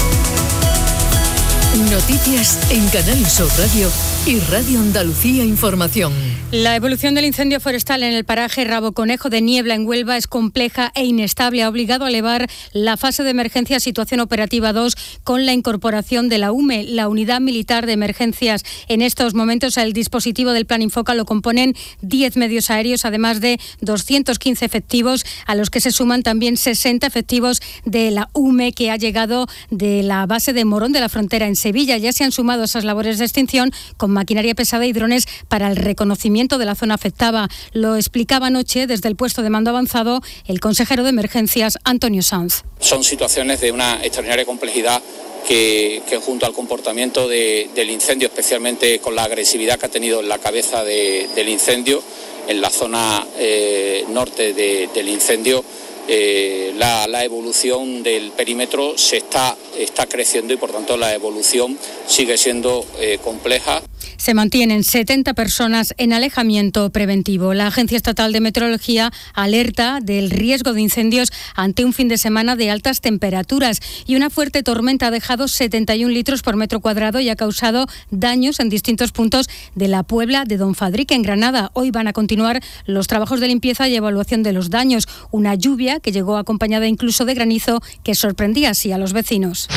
C: Noticias en Canal Sur Radio y Radio Andalucía Información.
O: La evolución del incendio forestal en el paraje Rabo Conejo de Niebla en Huelva es compleja e inestable. Ha obligado a elevar la fase de emergencia a situación operativa dos con la incorporación de la U M E, la Unidad Militar de Emergencias. En estos momentos el dispositivo del Plan Infoca lo componen diez medios aéreos, además de doscientos quince efectivos, a los que se suman también sesenta efectivos de la U M E que ha llegado de la base de Morón de la Frontera en Sevilla. Ya se han sumado a esas labores de extinción con maquinaria pesada y drones para el reconocimiento de la zona afectada. Lo explicaba anoche desde el puesto de mando avanzado el consejero de Emergencias, Antonio Sanz.
P: Son situaciones de una extraordinaria complejidad que, que junto al comportamiento de, del incendio, especialmente con la agresividad que ha tenido en la cabeza de, del incendio, en la zona eh, norte de, del incendio, Eh, la, la evolución del perímetro se está, está creciendo y por tanto la evolución sigue siendo eh, compleja.
O: Se mantienen setenta personas en alejamiento preventivo. La Agencia Estatal de Meteorología alerta del riesgo de incendios ante un fin de semana de altas temperaturas y una fuerte tormenta ha dejado setenta y un litros por metro cuadrado y ha causado daños en distintos puntos de la Puebla de Don Fadrique, en Granada. Hoy van a continuar los trabajos de limpieza y evaluación de los daños. Una lluvia que llegó acompañada incluso de granizo que sorprendía así a los vecinos.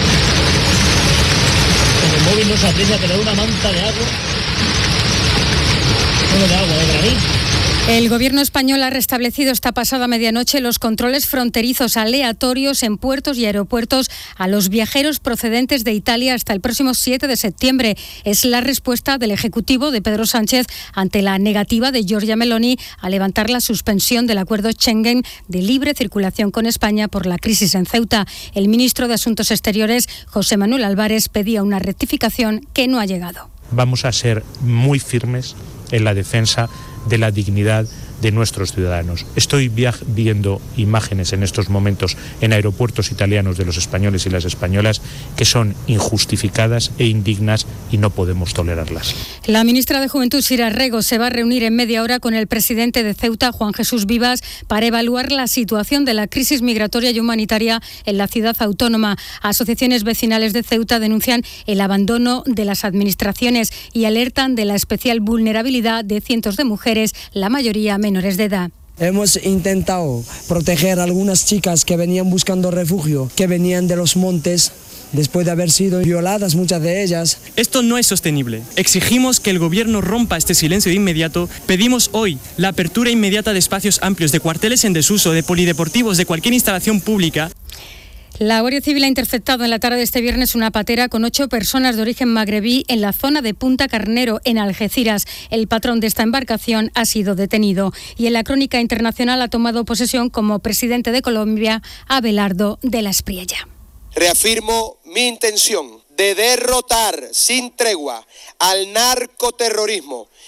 Q: El móvil no se aprecia, pero una manta de agua. Bueno, de agua, de granizo.
O: El gobierno español ha restablecido esta pasada medianoche los controles fronterizos aleatorios en puertos y aeropuertos a los viajeros procedentes de Italia hasta el próximo siete de septiembre. Es la respuesta del Ejecutivo de Pedro Sánchez ante la negativa de Giorgia Meloni a levantar la suspensión del acuerdo Schengen de libre circulación con España por la crisis en Ceuta. El ministro de Asuntos Exteriores, José Manuel Álvarez, pedía una rectificación que no ha llegado.
R: Vamos a ser muy firmes en la defensa de la dignidad de nuestros ciudadanos. Estoy viaj- viendo imágenes en estos momentos en aeropuertos italianos de los españoles y las españolas que son injustificadas e indignas y no podemos tolerarlas.
O: La ministra de Juventud, Sira Rego, se va a reunir en media hora con el presidente de Ceuta, Juan Jesús Vivas, para evaluar la situación de la crisis migratoria y humanitaria en la ciudad autónoma. Asociaciones vecinales de Ceuta denuncian el abandono de las administraciones y alertan de la especial vulnerabilidad de cientos de mujeres, la mayoría menores de edad.
S: Hemos intentado proteger a algunas chicas que venían buscando refugio, que venían de los montes, después de haber sido violadas muchas de ellas.
T: Esto no es sostenible. Exigimos que el gobierno rompa este silencio de inmediato. Pedimos hoy la apertura inmediata de espacios amplios, de cuarteles en desuso, de polideportivos, de cualquier instalación pública.
O: La Guardia Civil ha interceptado en la tarde de este viernes una patera con ocho personas de origen magrebí en la zona de Punta Carnero, en Algeciras. El patrón de esta embarcación ha sido detenido. Y en la crónica internacional ha tomado posesión como presidente de Colombia Abelardo de la Espriella.
U: Reafirmo mi intención de derrotar sin tregua al narcoterrorismo